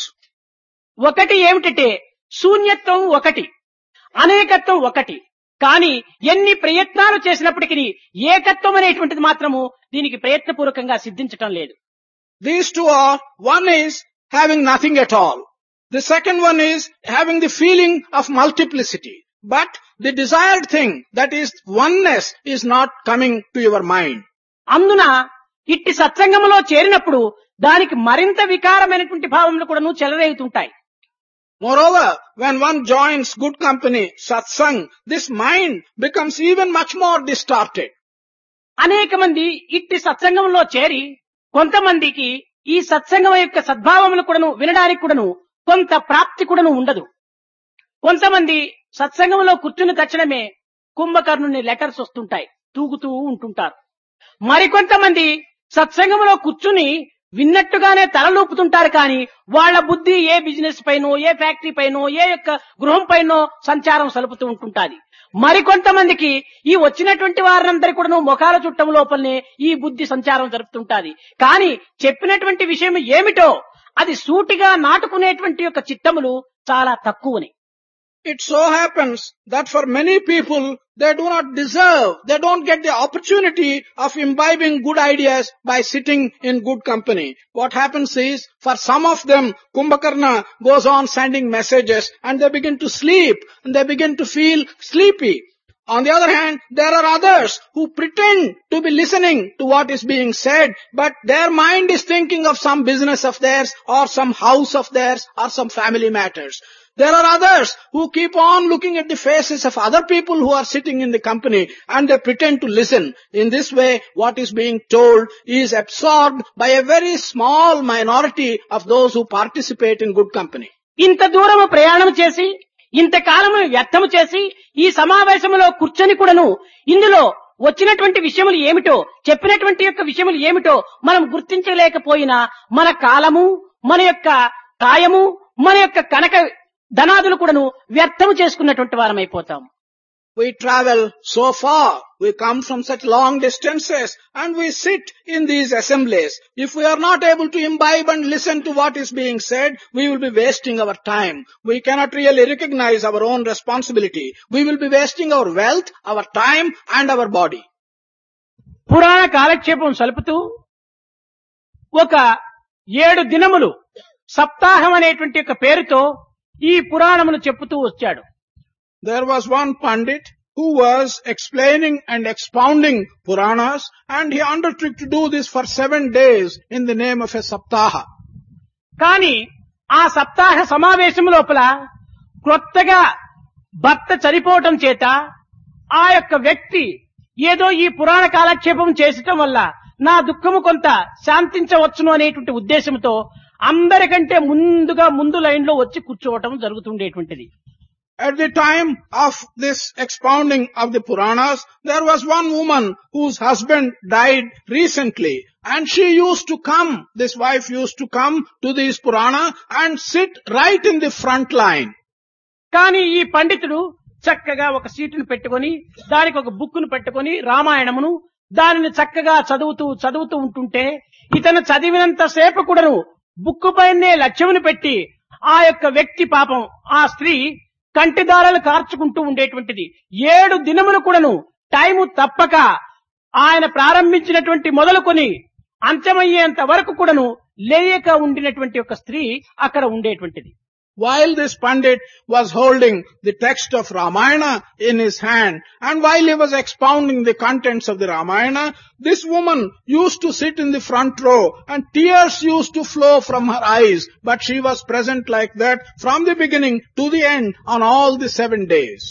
ఒకటి ఏమిటంటే శూన్యత్వం ఒకటి, అనేకత్వం ఒకటి. కానీ ఎన్ని ప్రయత్నాలు చేసినప్పటికీ ఏకత్వం అనేటువంటిది మాత్రము దీనికి ప్రయత్నపూర్వకంగా సిద్ధించటం లేదు. These two are, one is having nothing at all. The second one is having the feeling of multiplicity. But the desired thing, that is oneness, is not coming to your mind. అందున ఇట్టి సత్సంగములో చేరినప్పుడు దానికి మరింత వికారమైనటువంటి భావములు కూడా చెలరేగుతుంటాయి. Moreover, when one joins good company, satsang, this mind becomes even much more distorted. అనేక మంది ఇట్టి సత్సంగంలో చేరి కొంతమందికి ఈ సత్సంగం యొక్క సద్భావములు కూడాను వినడానికి కూడాను కొంత ప్రాప్తి కూడాను ఉండదు. కొంతమంది సత్సంగంలో కూర్చుని తక్షణమే కుంభకర్ణుని లెటర్స్ వస్తుంటాయి, తూగుతూ ఉంటుంటారు. మరికొంతమంది సత్సంగంలో కూర్చుని విన్నట్టుగానే తలలూపుతుంటారు కానీ వాళ్ళ బుద్ధి ఏ బిజినెస్ పైనో, ఏ ఫ్యాక్టరీ పైనో, ఏ యొక్క గృహం పైనో సంచారం సలుపుతూ ఉంటుంటాది. మరికొంతమందికి ఈ వచ్చినటువంటి వారందరి కూడా ముఖాల చుట్టం లోపలనే ఈ బుద్ధి సంచారం జరుపుతుంటాది. కానీ చెప్పినటువంటి విషయం ఏమిటో అది సూటిగా నాటుకునేటువంటి యొక్క చిత్తములు చాలా తక్కువని. It so happens that for many people, they do not deserve, they don't get the opportunity of imbibing good ideas by sitting in good company. What happens is, for some of them, Kumbhakarna goes on sending messages and they begin to sleep and they begin to feel sleepy. On the other hand, there are others who pretend to be listening to what is being said, but their mind is thinking of some business of theirs or some house of theirs or some family matters. There are others who keep on looking at the faces of other people who are sitting in the company and they pretend to listen. In this way, what is being told is absorbed by a very small minority of those who participate in good company. ఇంత దూరము ప్రయాణం చేసి ఇంతకాలము వ్యర్థము చేసి ఈ సమావేశంలో కూర్చొని కూడాను ఇందులో వచ్చినటువంటి విషయములు ఏమిటో, చెప్పినటువంటి యొక్క విషయములు ఏమిటో మనం గుర్తించలేకపోయినా మన కాలము, మన యొక్క కాయము, మన యొక్క కనక ధనాదులు కూడాను వ్యర్థము చేసుకున్నటువంటి వారమైపోతాం. We travel so far, we come from such long distances and we sit in these assemblies. If we are not able to imbibe and listen to what is being said, we will be wasting our time. We cannot really recognize our own responsibility. We will be wasting our wealth, our time and our body. పురాణ కాలక్షేపం సలుపుతూ ఒక 7 దినములు సప్తాహం అనేటువంటి ఒక పేరుతో ఈ పురాణమును చెప్పుతూ వచ్చాడు. There was one Pandit who was explaining and expounding Puranas and he undertook to do this for 7 days in the name of a Saptaha. కానీ ఆ సప్తాహ సమావేశం లోపల కొత్తగా భర్త చనిపోవటం చేత ఆ యొక్క వ్యక్తి ఏదో ఈ పురాణ కాలక్షేపం చేసటం వల్ల నా దుఃఖము కొంత శాంతించవచ్చును అనేటువంటి ఉద్దేశంతో అందరికంటే ముందు లైన్లో వచ్చి కూర్చోవటం జరుగుతుండేటువంటిది. At the time of this expounding of the Puranas, there was one woman whose husband died recently and she used to come, this wife used to come to these Purana and sit right in the front line. కానీ ఈ పండితుడు చక్కగా ఒక సీటును పెట్టుకొని దానికి ఒక బుక్కును పెట్టుకొని రామాయణమును దానిని చక్కగా చదువుతూ ఉంటుంటే ఇతను చదివినంత సేపు కూడాను బుక్కు పైనే లక్ష్యమును పెట్టి ఆ యొక్క వ్యక్తి పాపం ఆ స్త్రీ కంటిదారాలు కార్చుకుంటూ ఉండేటువంటిది. 7 దినములు కూడాను టైము తప్పక ఆయన ప్రారంభించినటువంటి మొదలుకొని అంత్యమయ్యేంత వరకు కూడాను లేయక ఉండినటువంటి ఒక స్త్రీ అక్కడ ఉండేటువంటిది. While this Pandit was holding the text of Ramayana in his hand, and while he was expounding the contents of the Ramayana, this woman used to sit in the front row and tears used to flow from her eyes, but she was present like that from the beginning to the end on all the 7 days.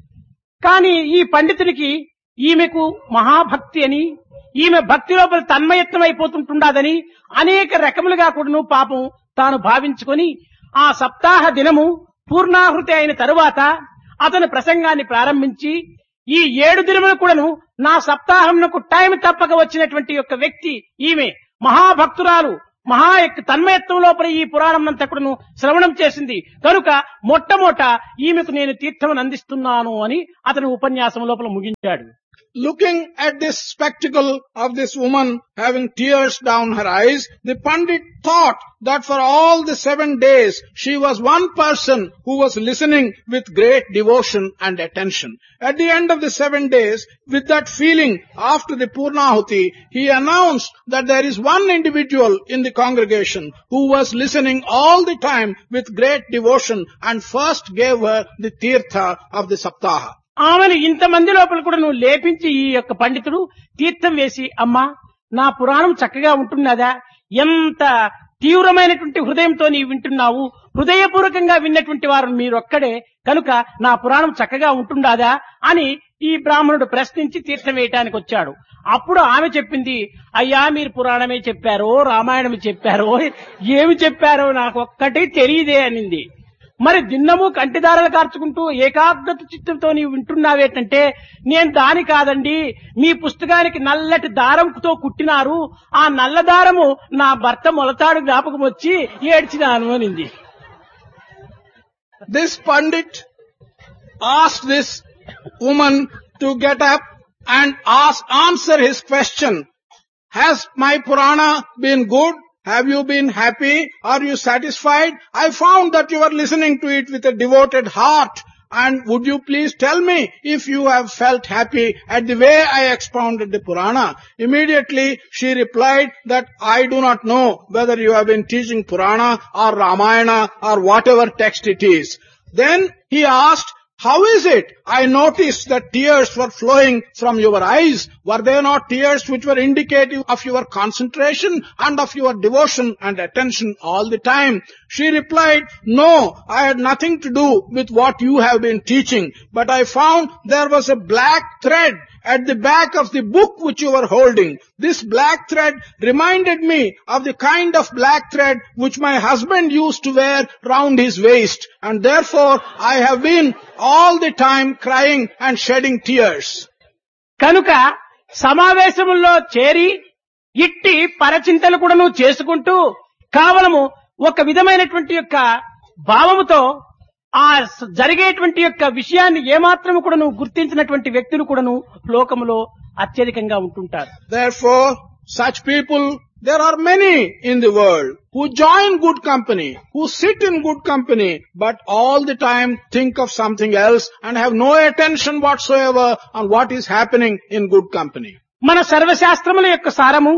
కానీ ఈ పండితుడికి ఈమెకు మహాభక్తి అని, ఈమె భక్తి లోపల తన్మయత్వం అయిపోతుంటుండదని అనేక రకములుగా కూడాను పాపం తాను భావించుకొని ఆ సప్తాహ దినము పూర్ణాహృతి అయిన తరువాత అతను ప్రసంగాన్ని ప్రారంభించి ఈ 7 దినములు కూడాను నా సప్తాహంకు టైం తప్పక వచ్చినటువంటి యొక్క వ్యక్తి ఈమె మహాభక్తురాలు, మహా తన్మయత్వం లోపల ఈ పురాణం అంతా కూడాను శ్రవణం చేసింది కనుక మొట్టమొదట ఈమెకు నేను తీర్థం అందిస్తున్నాను అని అతను ఉపన్యాసం లోపల ముగించాడు. Looking at this spectacle of this woman having tears down her eyes, the Pandit thought that for all the 7 days she was one person who was listening with great devotion and attention. At the end of the 7 days, with that feeling after the Purnahuti, he announced that there is one individual in the congregation who was listening all the time with great devotion and first gave her the tirtha of the Saptaha. ఆమెను ఇంతమంది లోపల కూడా నువ్వు లేపించి ఈ యొక్క పండితుడు తీర్థం వేసి, అమ్మా నా పురాణం చక్కగా ఉంటున్నదా, ఎంత తీవ్రమైనటువంటి హృదయంతో నీవు వింటున్నావు, హృదయపూర్వకంగా విన్నటువంటి వారు మీరొక్కడే కనుక నా పురాణం చక్కగా ఉంటుండాదా అని ఈ బ్రాహ్మణుడు ప్రశ్నించి తీర్థం వేయటానికి వచ్చాడు. అప్పుడు ఆమె చెప్పింది, అయ్యా మీరు పురాణమే చెప్పారో రామాయణమే చెప్పారో ఏమి చెప్పారో నాకు ఒక్కటి తెలియదే అనింది. మరి దిన్నము కంటిదారాలు కార్చుకుంటూ ఏకాగ్రత చిత్తంతో నీవు వింటున్నావేటంటే, నేను దాని కాదండి, మీ పుస్తకానికి నల్లటి దారంతో కుట్టినారు, ఆ నల్ల దారము నా భర్త మొలతాడు జ్ఞాపకం వచ్చి ఏడ్చినాను అనింది. This Pandit asked this woman to get up and answer his question. Has my Purana been good? Have you been happy? Are you satisfied? I found that you are listening to it with a devoted heart. And would you please tell me if you have felt happy at the way I expounded the Purana? Immediately she replied that I do not know whether you have been teaching Purana or Ramayana or whatever text it is. Then he asked, how is it? I noticed that tears were flowing from your eyes. Were they not tears which were indicative of your concentration and of your devotion and attention all the time? She replied, no, I had nothing to do with what you have been teaching, but I found there was a black thread at the back of the book which you were holding. This black thread reminded me of the kind of black thread which my husband used to wear round his waist, and therefore I have been all the time crying and shedding tears. కనుక సమావేశముల్లో చేరి ఇట్టి పరచింతలు కూడా నువ్వు చేసుకుంటూ కేవలము ఒక విధమైనటువంటి యొక్క భావముతో ఆ జరిగేటువంటి యొక్క విషయాన్ని ఏమాత్రము కూడా నువ్వు గుర్తించినటువంటి వ్యక్తులు కూడాను లోకములో అత్యధికంగా ఉంటుంటారు. Therefore, such people, there are many in the world who join good company, who sit in good company, but all the time think of something else and have no attention whatsoever on what is happening in good company. మన సర్వశాస్త్రముల యొక్క సారము,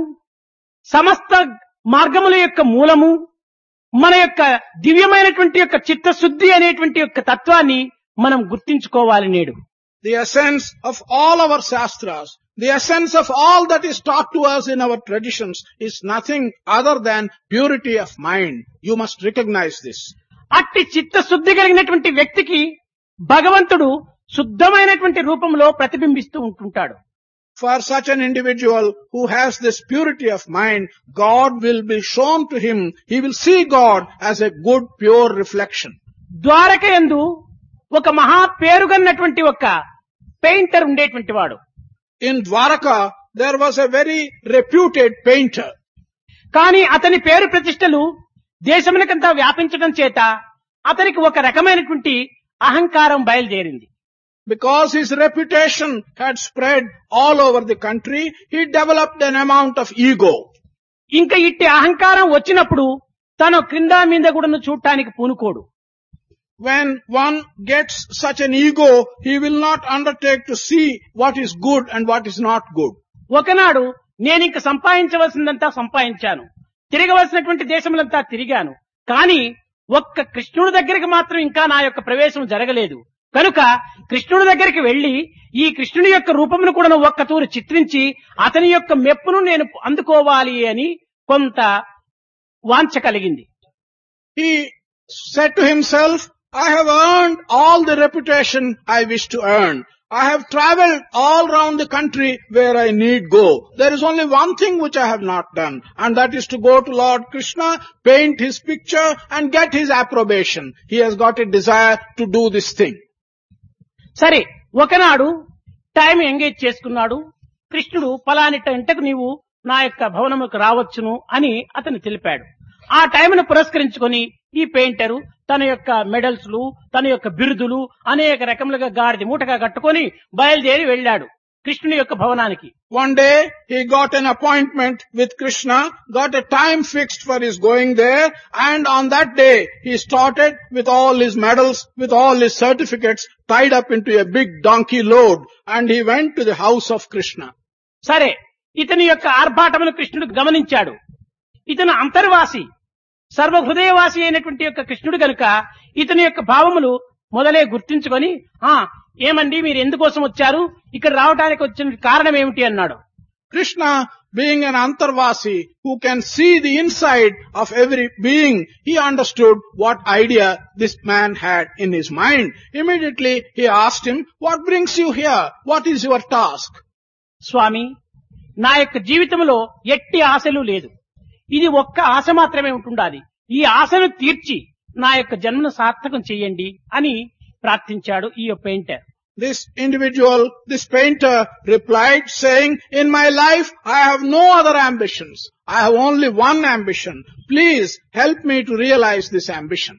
సమస్త మార్గముల యొక్క మూలము, మన యొక్క దివ్యమైనటువంటి యొక్క చిత్తశుద్ధి అనేటువంటి యొక్క తత్వాన్ని మనం గుర్తించుకోవాలి. నేడు The essence of all our shastras, the essence of all that is taught to us in our traditions is nothing other than purity of mind. You must recognize this. అట్టి చిత్తశుద్ధి కలిగినటువంటి వ్యక్తికి భగవంతుడు శుద్ధమైనటువంటి రూపంలో ప్రతిబింబిస్తూ ఉంటుంటాడు. For such an individual who has this purity of mind, God will be shown to him. He will see God as a good, pure reflection. Dwaraka యందు ఒక మహా పేరుగన్నటువంటి ఒక పెయింటర్ ఉండేటువంటి వాడు. In Dwaraka, there was a very reputed painter. కానీ అతని పేరు ప్రతిష్టలు దేశమునకంతా వ్యాపించడం చేత అతనికి ఒక రకమైనటువంటి అహంకారం బయలుదేరింది. Because his reputation had spread all over the country, he developed an amount of ego. ఇంకా ఇట్టి అహంకారం వచ్చినప్పుడు తను క్రింద మీద కూడా చూడటానికి పూనుకోడు. When one gets such an ego, he will not undertake to see what is good and what is not good. ఒకనాడు నేనింక సంపాదించవలసిందంతా సంపాదించాను, తిరగవలసినటువంటి దేశములంతా తిరిగాను, కానీ ఒక్క కృష్ణుడి దగ్గరికి మాత్రం ఇంకా నా యొక్క ప్రవేశం జరగలేదు. కనుక కృష్ణుడి దగ్గరికి వెళ్లి ఈ కృష్ణుని యొక్క రూపమును కూడా ఒక్క తూరు చిత్రించి అతని యొక్క మెప్పును నేను అందుకోవాలి అని కొంత వాంఛ కలిగింది. He said to himself, I have earned all the reputation I wish to earn. I have traveled all round the country where I need go. There is only one thing which I have not done, and that is to go to Lord Krishna, paint his picture and get his approbation. He has got a desire to do this thing. సరే, ఒకనాడు time engage చేసుకున్నాడు. కృష్ణుడు పలాని టెంటకు నీవు నా యొక్క భవనముకు రావచ్చును అని అతను తెలిపాడు. ఆ టైంను పురస్కరించుకొని ఈ పెయింటరు తన యొక్క మెడల్స్లు, తన యొక్క బిరుదులు అనేక రకములుగా గాడిది మూటగా కట్టుకొని బయలుదేరి వెళ్ళాడు కృష్ణుని యొక్క భవనానికి. One day he got an appointment with Krishna, got a time fixed for his going there, and on that day he started with all his medals, with all his certificates tied up into a big donkey load, and he went to the house of Krishna. సరే, ఇతని యొక్క ఆర్భాటమును కృష్ణుడు గమనించాడు. ఇతను అంతర్వాసి, సర్వహృదయవాసి అయినటువంటి యొక్క కృష్ణుడు గనుక ఇతని యొక్క భావములు మొదలే గుర్తించుకొని, ఏమండి మీరు ఎందుకోసం వచ్చారు, ఇక్కడ రావడానికి వచ్చిన కారణం ఏమిటి అన్నాడు. Krishna, being an antarvasi who can see the inside of every being, he understood what idea this man had in his mind. Immediately he asked him, what brings you here? What is your task? స్వామి, నా యొక్క జీవితంలో ఎట్టి ఆశలు లేదు. ఇది ఒక్క ఆశ మాత్రమే ఉంటుండాలి. ఈ ఆశను తీర్చి నా యొక్క జన్మను సార్థకం చేయండి అని ప్రార్థించాడు ఈ painter. This individual, this painter replied saying, in my life I have no other ambitions. I have only one ambition. Please help me to realize this ambition.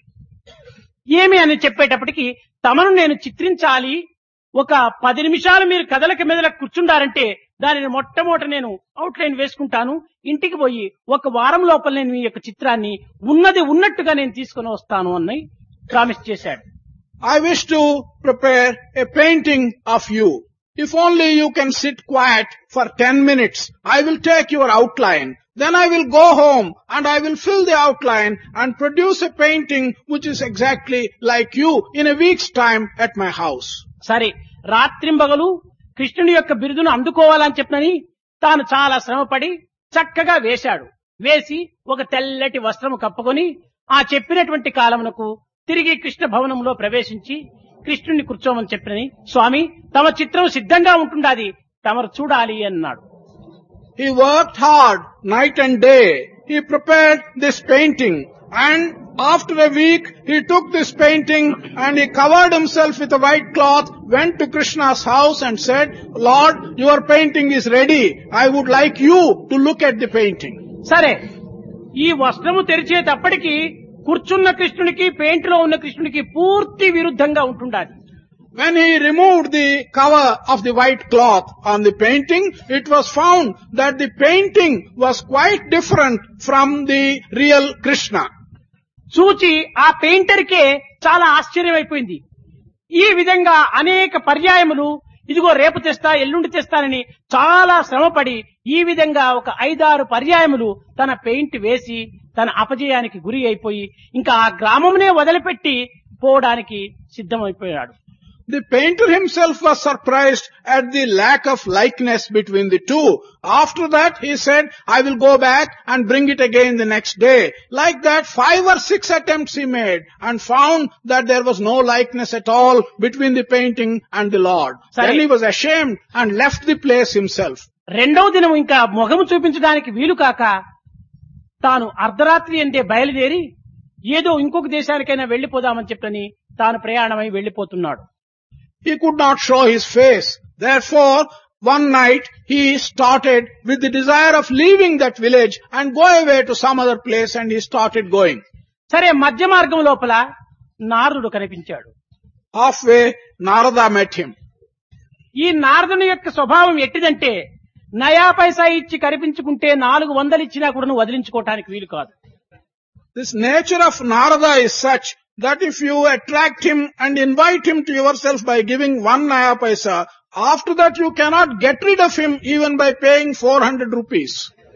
ఏమి అని చెప్పేటప్పటికి, తమను నేను చిత్రించాలి, ఒక 10 నిమిషాలు మీరు కదలకి మెదలకు కూర్చుండారంటే దానిని మొట్టమొదట నేను అవుట్లైన్ వేసుకుంటాను, ఇంటికి పోయి ఒక వారం లోపల నేను మీ యొక్క చిత్రాన్ని ఉన్నది ఉన్నట్టుగా నేను తీసుకుని వస్తాను అని ప్రామిస్ చేశాడు. I wish to prepare a painting of you. If only you can sit quiet for 10 minutes, I will take your outline. Then I will go home and I will fill the outline and produce a painting which is exactly like you in a week's time at my house. సరే, రాత్రింబగలు కృష్ణుని యొక్క బిరుదును అందుకోవాలని చెప్పనని తాను చాలా శ్రమపడి చక్కగా వేశాడు. వేసి ఒక తెల్లటి వస్త్రము కప్పుకొని ఆ చెప్పినటువంటి కాలమునకు తిరిగి కృష్ణ భవనంలో ప్రవేశించి కృష్ణుని కూర్చోమని చెప్పినని, స్వామి తమ చిత్రం సిద్ధంగా ఉంటుండాది, తమరు చూడాలి అన్నాడు. He worked hard night and day. He prepared this painting, and after a week he took this painting and he covered himself with a white cloth, went to Krishna's house and said, Lord, your painting is ready. I would like you to look at the painting. సరే, ఈ వస్త్రము తెరిచేటప్పటికి కూర్చున్న కృష్ణునికి paint లో ఉన్న కృష్ణునికి పూర్తి విరుద్ధంగా ఉంటుండాలి. When he removed the cover of the white cloth on the painting, it was found that the painting was quite different from the real Krishna. చూచి ఆ పెయింటర్కే చాలా ఆశ్చర్యమైపోయింది. ఈ విధంగా అనేక పర్యాయములు ఇదిగో రేపు తెస్తా, ఎల్లుండి తెస్తానని చాలా శ్రమపడి ఈ విధంగా ఒక 5-6 పర్యాయములు తన పెయింట్ వేసి తన అపజయానికి గురి అయిపోయి ఇంకా ఆ గ్రామమునే వదిలిపెట్టి పోవడానికి సిద్ధమైపోయాడు. The painter himself was surprised at the lack of likeness between the two. After that he said, I will go back and bring it again the next day. Like that 5 or 6 attempts he made and found that there was no likeness at all between the painting and the Lord. Then he was ashamed and left the place himself. రెండవ దినం ఇంకా మొగము చూపించడానికి వీలు కాక తాను అర్ధరాత్రి అంటే బయలుదేరి ఏదో ఇంకొక దేశానికైనా వెళ్లిపోదామని చెప్పని తాను ప్రయాణమై వెళ్లిపోతున్నాడు. He could not show his face. Therefore, one night he started with the desire of leaving that village and go away to some other place, and he started going. సరే, మధ్య మార్గం లోపల నారదుడు కనిపించాడు. Halfway, Narada met him. ఈ నారదుని యొక్క స్వభావం ఎట్టిదంటే నయా పైసా ఇచ్చి కనిపించుకుంటే 400 ఇచ్చినా కూడా వదిలించుకోవటానికి వీలు కాదు. This nature of Narada is such that if you attract him and invite him to yourself by giving 1 naya paisa, After that you cannot get rid of him even by paying 400 rupees.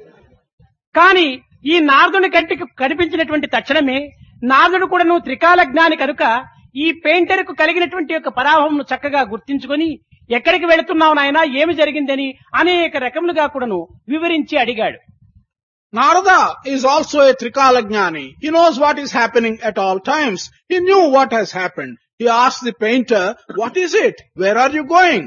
కానీ ఈ నారదుని కంటికి కనిపించినటువంటి తక్షణమే నారదుడు కూడా నువ్వు త్రికాల జ్ఞాని కనుక ఈ పెయింటర్ కు కలిగినటువంటి యొక్క పరాభవం చక్కగా గుర్తించుకొని ఎక్కడికి వెళుతున్నావు నాయనా ఏమి జరిగిందని అనేక రకములుగా కూడాను వివరించి అడిగాడు. Narada is also a Trikala Jnani. He knows what is happening at all times. He knew what has happened. He asked the painter, what is it? Where are you going?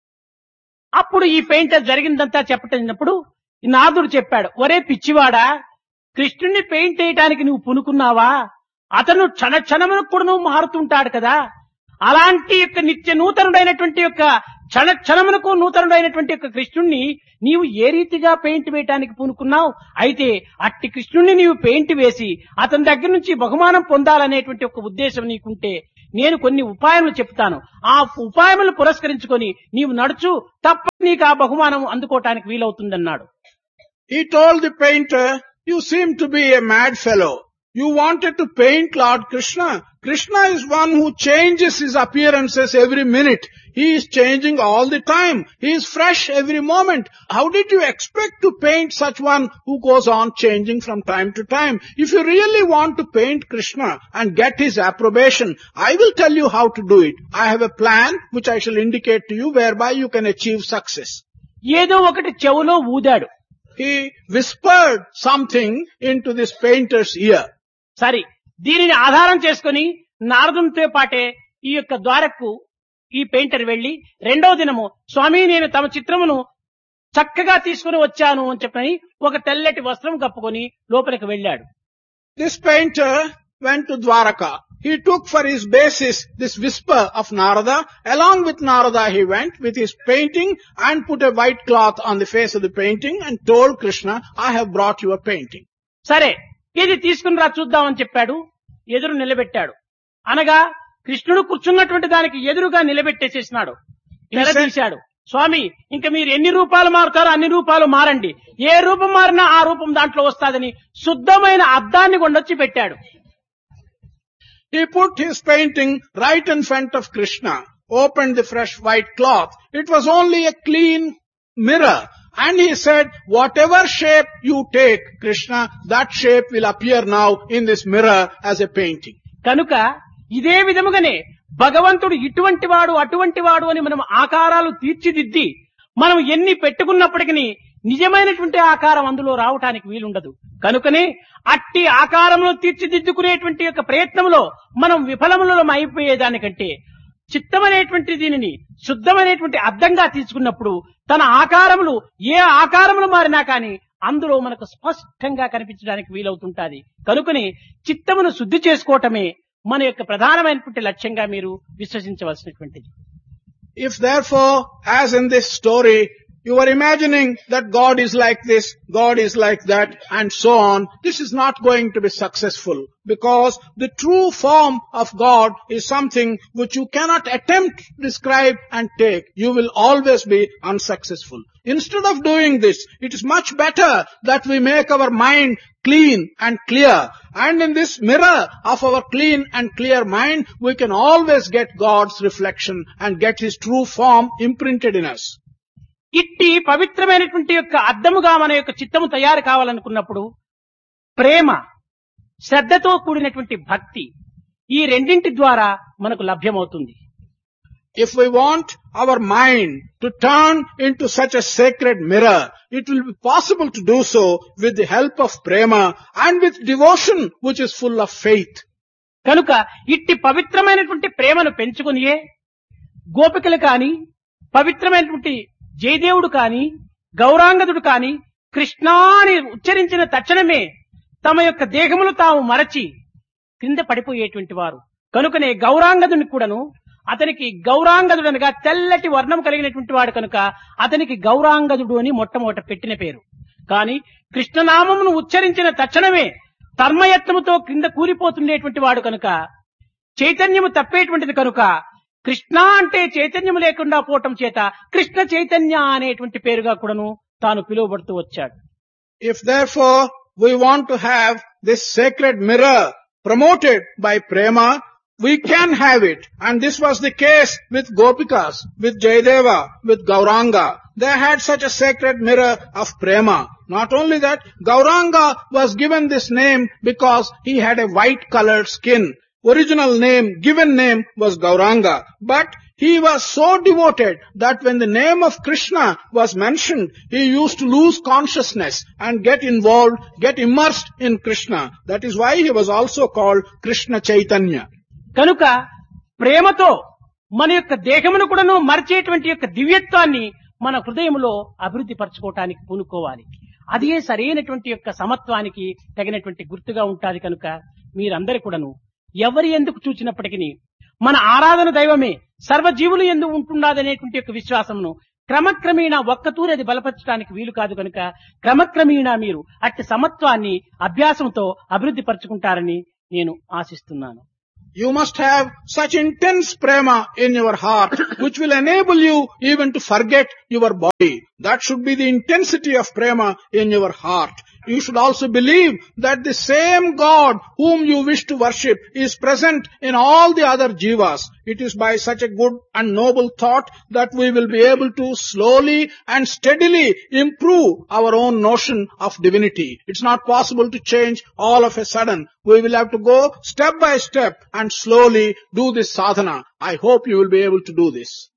అప్పుడు ఈ పెయింటర్ జరిగిందంతా చెప్పటప్పుడు నారదుడు చెప్పాడు, ఒరే పిచ్చివాడా, కృష్ణుణ్ణి paint చేయడానికి నువ్వు పూనుకున్నావా? అతను క్షణ క్షణములకు కూడా నువ్వు మారుతుంటాడు కదా. అలాంటి యొక్క నిత్య నూతనుడైనటువంటి యొక్క క్షణ క్షణమునకు నూతనుడైనటువంటి యొక్క కృష్ణుణ్ణి నీవు ఏ రీతిగా పెయింట్ వేయటానికి పూనుకున్నావు? అయితే అట్టి కృష్ణుణ్ణి నీవు పెయింట్ వేసి అతని దగ్గర నుంచి బహుమానం పొందాలనేటువంటి ఒక ఉద్దేశం నీకుంటే నేను కొన్ని ఉపాయములు చెప్తాను. ఆ ఉపాయములు పురస్కరించుకొని నీవు నడుచు, తప్ప నీకు ఆ బహుమానం అందుకోవటానికి వీలవుతుందన్నాడు. He told the painter, you seem to be a mad fellow. You wanted to paint Lord Krishna. Krishna is one who changes his appearances every minute. He is changing all the time. He is fresh every moment. How did you expect to paint such one who goes on changing from time to time? If you really want to paint Krishna and get his approbation, I will tell you how to do it. I have a plan which I shall indicate to you whereby you can achieve success. ఏదో ఒకటి చెవులో ఊదాడు. He whispered something into this painter's ear. సరే, దీనిని ఆధారం చేసుకుని నారదునితో పాటే ఈ యొక్క ద్వారకు ఈ పెయింటర్ వెళ్లి రెండవ దినము, స్వామి నేను తమ చిత్రమును చక్కగా తీసుకుని వచ్చాను అని చెప్పని ఒక తెల్లటి వస్త్రం కప్పుకొని లోపలికి వెళ్ళాడు. This painter went to Dwaraka. He took for his basis this whisper of Narada. Along with Narada he went with his painting and put a white cloth on the face of the painting and told Krishna, I have brought you a painting. సరే, ఇది తీసుకుని రా చూద్దామని చెప్పాడు. ఎదురు నిలబెట్టాడు. అనగా కృష్ణుడు కూర్చున్నటువంటి దానికి ఎదురుగా నిలబెట్టేసేసినాడు. నిలదీశాడు. స్వామి, ఇంక మీరు ఎన్ని రూపాలు మారుతారో అన్ని రూపాలు మారండి, ఏ రూపం మారినా ఆ రూపం దాంట్లో వస్తాదని శుద్ధమైన అద్దాన్ని కొండొచ్చి పెట్టాడు. He put his painting right in front of Krishna, opened the fresh white cloth. It was only a clean mirror. And he said, whatever shape you take, Krishna, that shape will appear now in this mirror as a painting. కనుక ఇదే విధముగానే భగవంతుడు ఇటువంటి వాడు అటువంటి వాడు అని మనం ఆకారాలు తీర్చిదిద్ది మనం ఎన్ని పెట్టుకున్నప్పటికీ నిజమైనటువంటి ఆకారం అందులో రావటానికి వీలుండదు. కనుకనే అట్టి ఆకారంలో తీర్చిదిద్దుకునేటువంటి యొక్క ప్రయత్నంలో మనం విఫలములలో అయిపోయేదానికంటే చిత్తమనేటువంటి దీనిని శుద్ధమైనటువంటి అద్దంగా తీసుకున్నప్పుడు తన ఆకారములు ఏ ఆకారములు మారినా కానీ అందులో మనకు స్పష్టంగా కనిపించడానికి వీలవుతుంటాది. కనుకనే చిత్తమును శుద్ధి చేసుకోవటమే మన యొక్క ప్రధానమైనటువంటి లక్ష్యంగా మీరు విశ్వసించవలసినటువంటిది. If therefore, as in this story, you are imagining that God is like this, God is like that, and so on, this is not going to be successful, because the true form of God is something which you cannot attempt to describe and take. You will always be unsuccessful. Instead of doing this, it is much better that we make our mind clean and clear. And in this mirror of our clean and clear mind, we can always get God's reflection and get His true form imprinted in us. ఇట్టి పవిత్రమైనటువంటి యొక్క అద్దముగా మన యొక్క చిత్తము తయారు కావాలనుకున్నప్పుడు ప్రేమ, శ్రద్ధతో కూడినటువంటి భక్తి, ఈ రెండింటి ద్వారా మనకు లభ్యమవుతుంది. If we want our mind to turn into such a sacred mirror, it will be possible to do so with the help of prema and with devotion which is full of faith. కనుక ఇట్టి పవిత్రమైనటువంటి ప్రేమను పెంచుకునియే గోపికలు కాని, పవిత్రమైనటువంటి జయదేవుడు కాని, గౌరాంగదుడు కాని కృష్ణా అని ఉచ్చరించిన తక్షణమే తమ యొక్క దేహములు తాము మరచి క్రింద పడిపోయేటువంటి వారు. కనుకనే గౌరాంగదుని కూడాను అతనికి గౌరాంగదుడు అనగా తెల్లటి వర్ణం కలిగినటువంటి వాడు కనుక అతనికి గౌరాంగదుడు అని మొట్టమొదట పెట్టిన పేరు. కాని కృష్ణనామమును ఉచ్చరించిన తక్షణమే తర్మయత్నముతో క్రింద కూలిపోతుండేటువంటి వాడు కనుక చైతన్యము తప్పేటువంటిది కనుక కృష్ణ అంటే చైతన్యము లేకుండా పోవటం చేత కృష్ణ చైతన్య అనేటువంటి పేరుగా కూడాను తాను పిలువబడుతూ వచ్చాడు. If therefore we want to have this sacred mirror promoted by prema, we can have it. And this was the case with Gopikas, with Jayadeva, with Gauranga. They had such a sacred mirror of prema. Not only that, Gauranga was given this name because he had a white colored skin. Original name, given name was Gauranga. But he was so devoted that when the name of Krishna was mentioned, he used to lose consciousness and get involved, get immersed in Krishna. That is why he was also called Krishna Chaitanya. కనుక ప్రేమతో మన యొక్క దేహమును కూడాను మరిచేటువంటి యొక్క దివ్యత్వాన్ని మన హృదయంలో అభివృద్ధి పరచుకోవటానికి పూనుకోవాలి. అదే సరైనటువంటి యొక్క సమత్వానికి తగినటువంటి గుర్తుగా ఉంటాది. కనుక మీరందరూ కూడాను ఎవరి ఎందుకు చూచినప్పటికీ మన ఆరాధన దైవమే సర్వజీవులు ఎందు ఉంటున్నదనేటువంటి యొక్క విశ్వాసమును క్రమక్రమేణా ఒక్కతూరి అది బలపరచడానికి వీలు కాదు. కనుక క్రమక్రమేణా మీరు అట్టి సమత్వాన్ని అభ్యాసంతో అభివృద్ధి పరచుకుంటారని నేను ఆశిస్తున్నాను. You must have such intense prema in your heart, which will enable you even to forget your body. That should be the intensity of prema in your heart. You should also believe that the same God whom you wish to worship is present in all the other jivas. It is by such a good and noble thought that we will be able to slowly and steadily improve our own notion of divinity. It's not possible to change all of a sudden. We will have to go step by step and slowly do this sadhana. I hope you will be able to do this.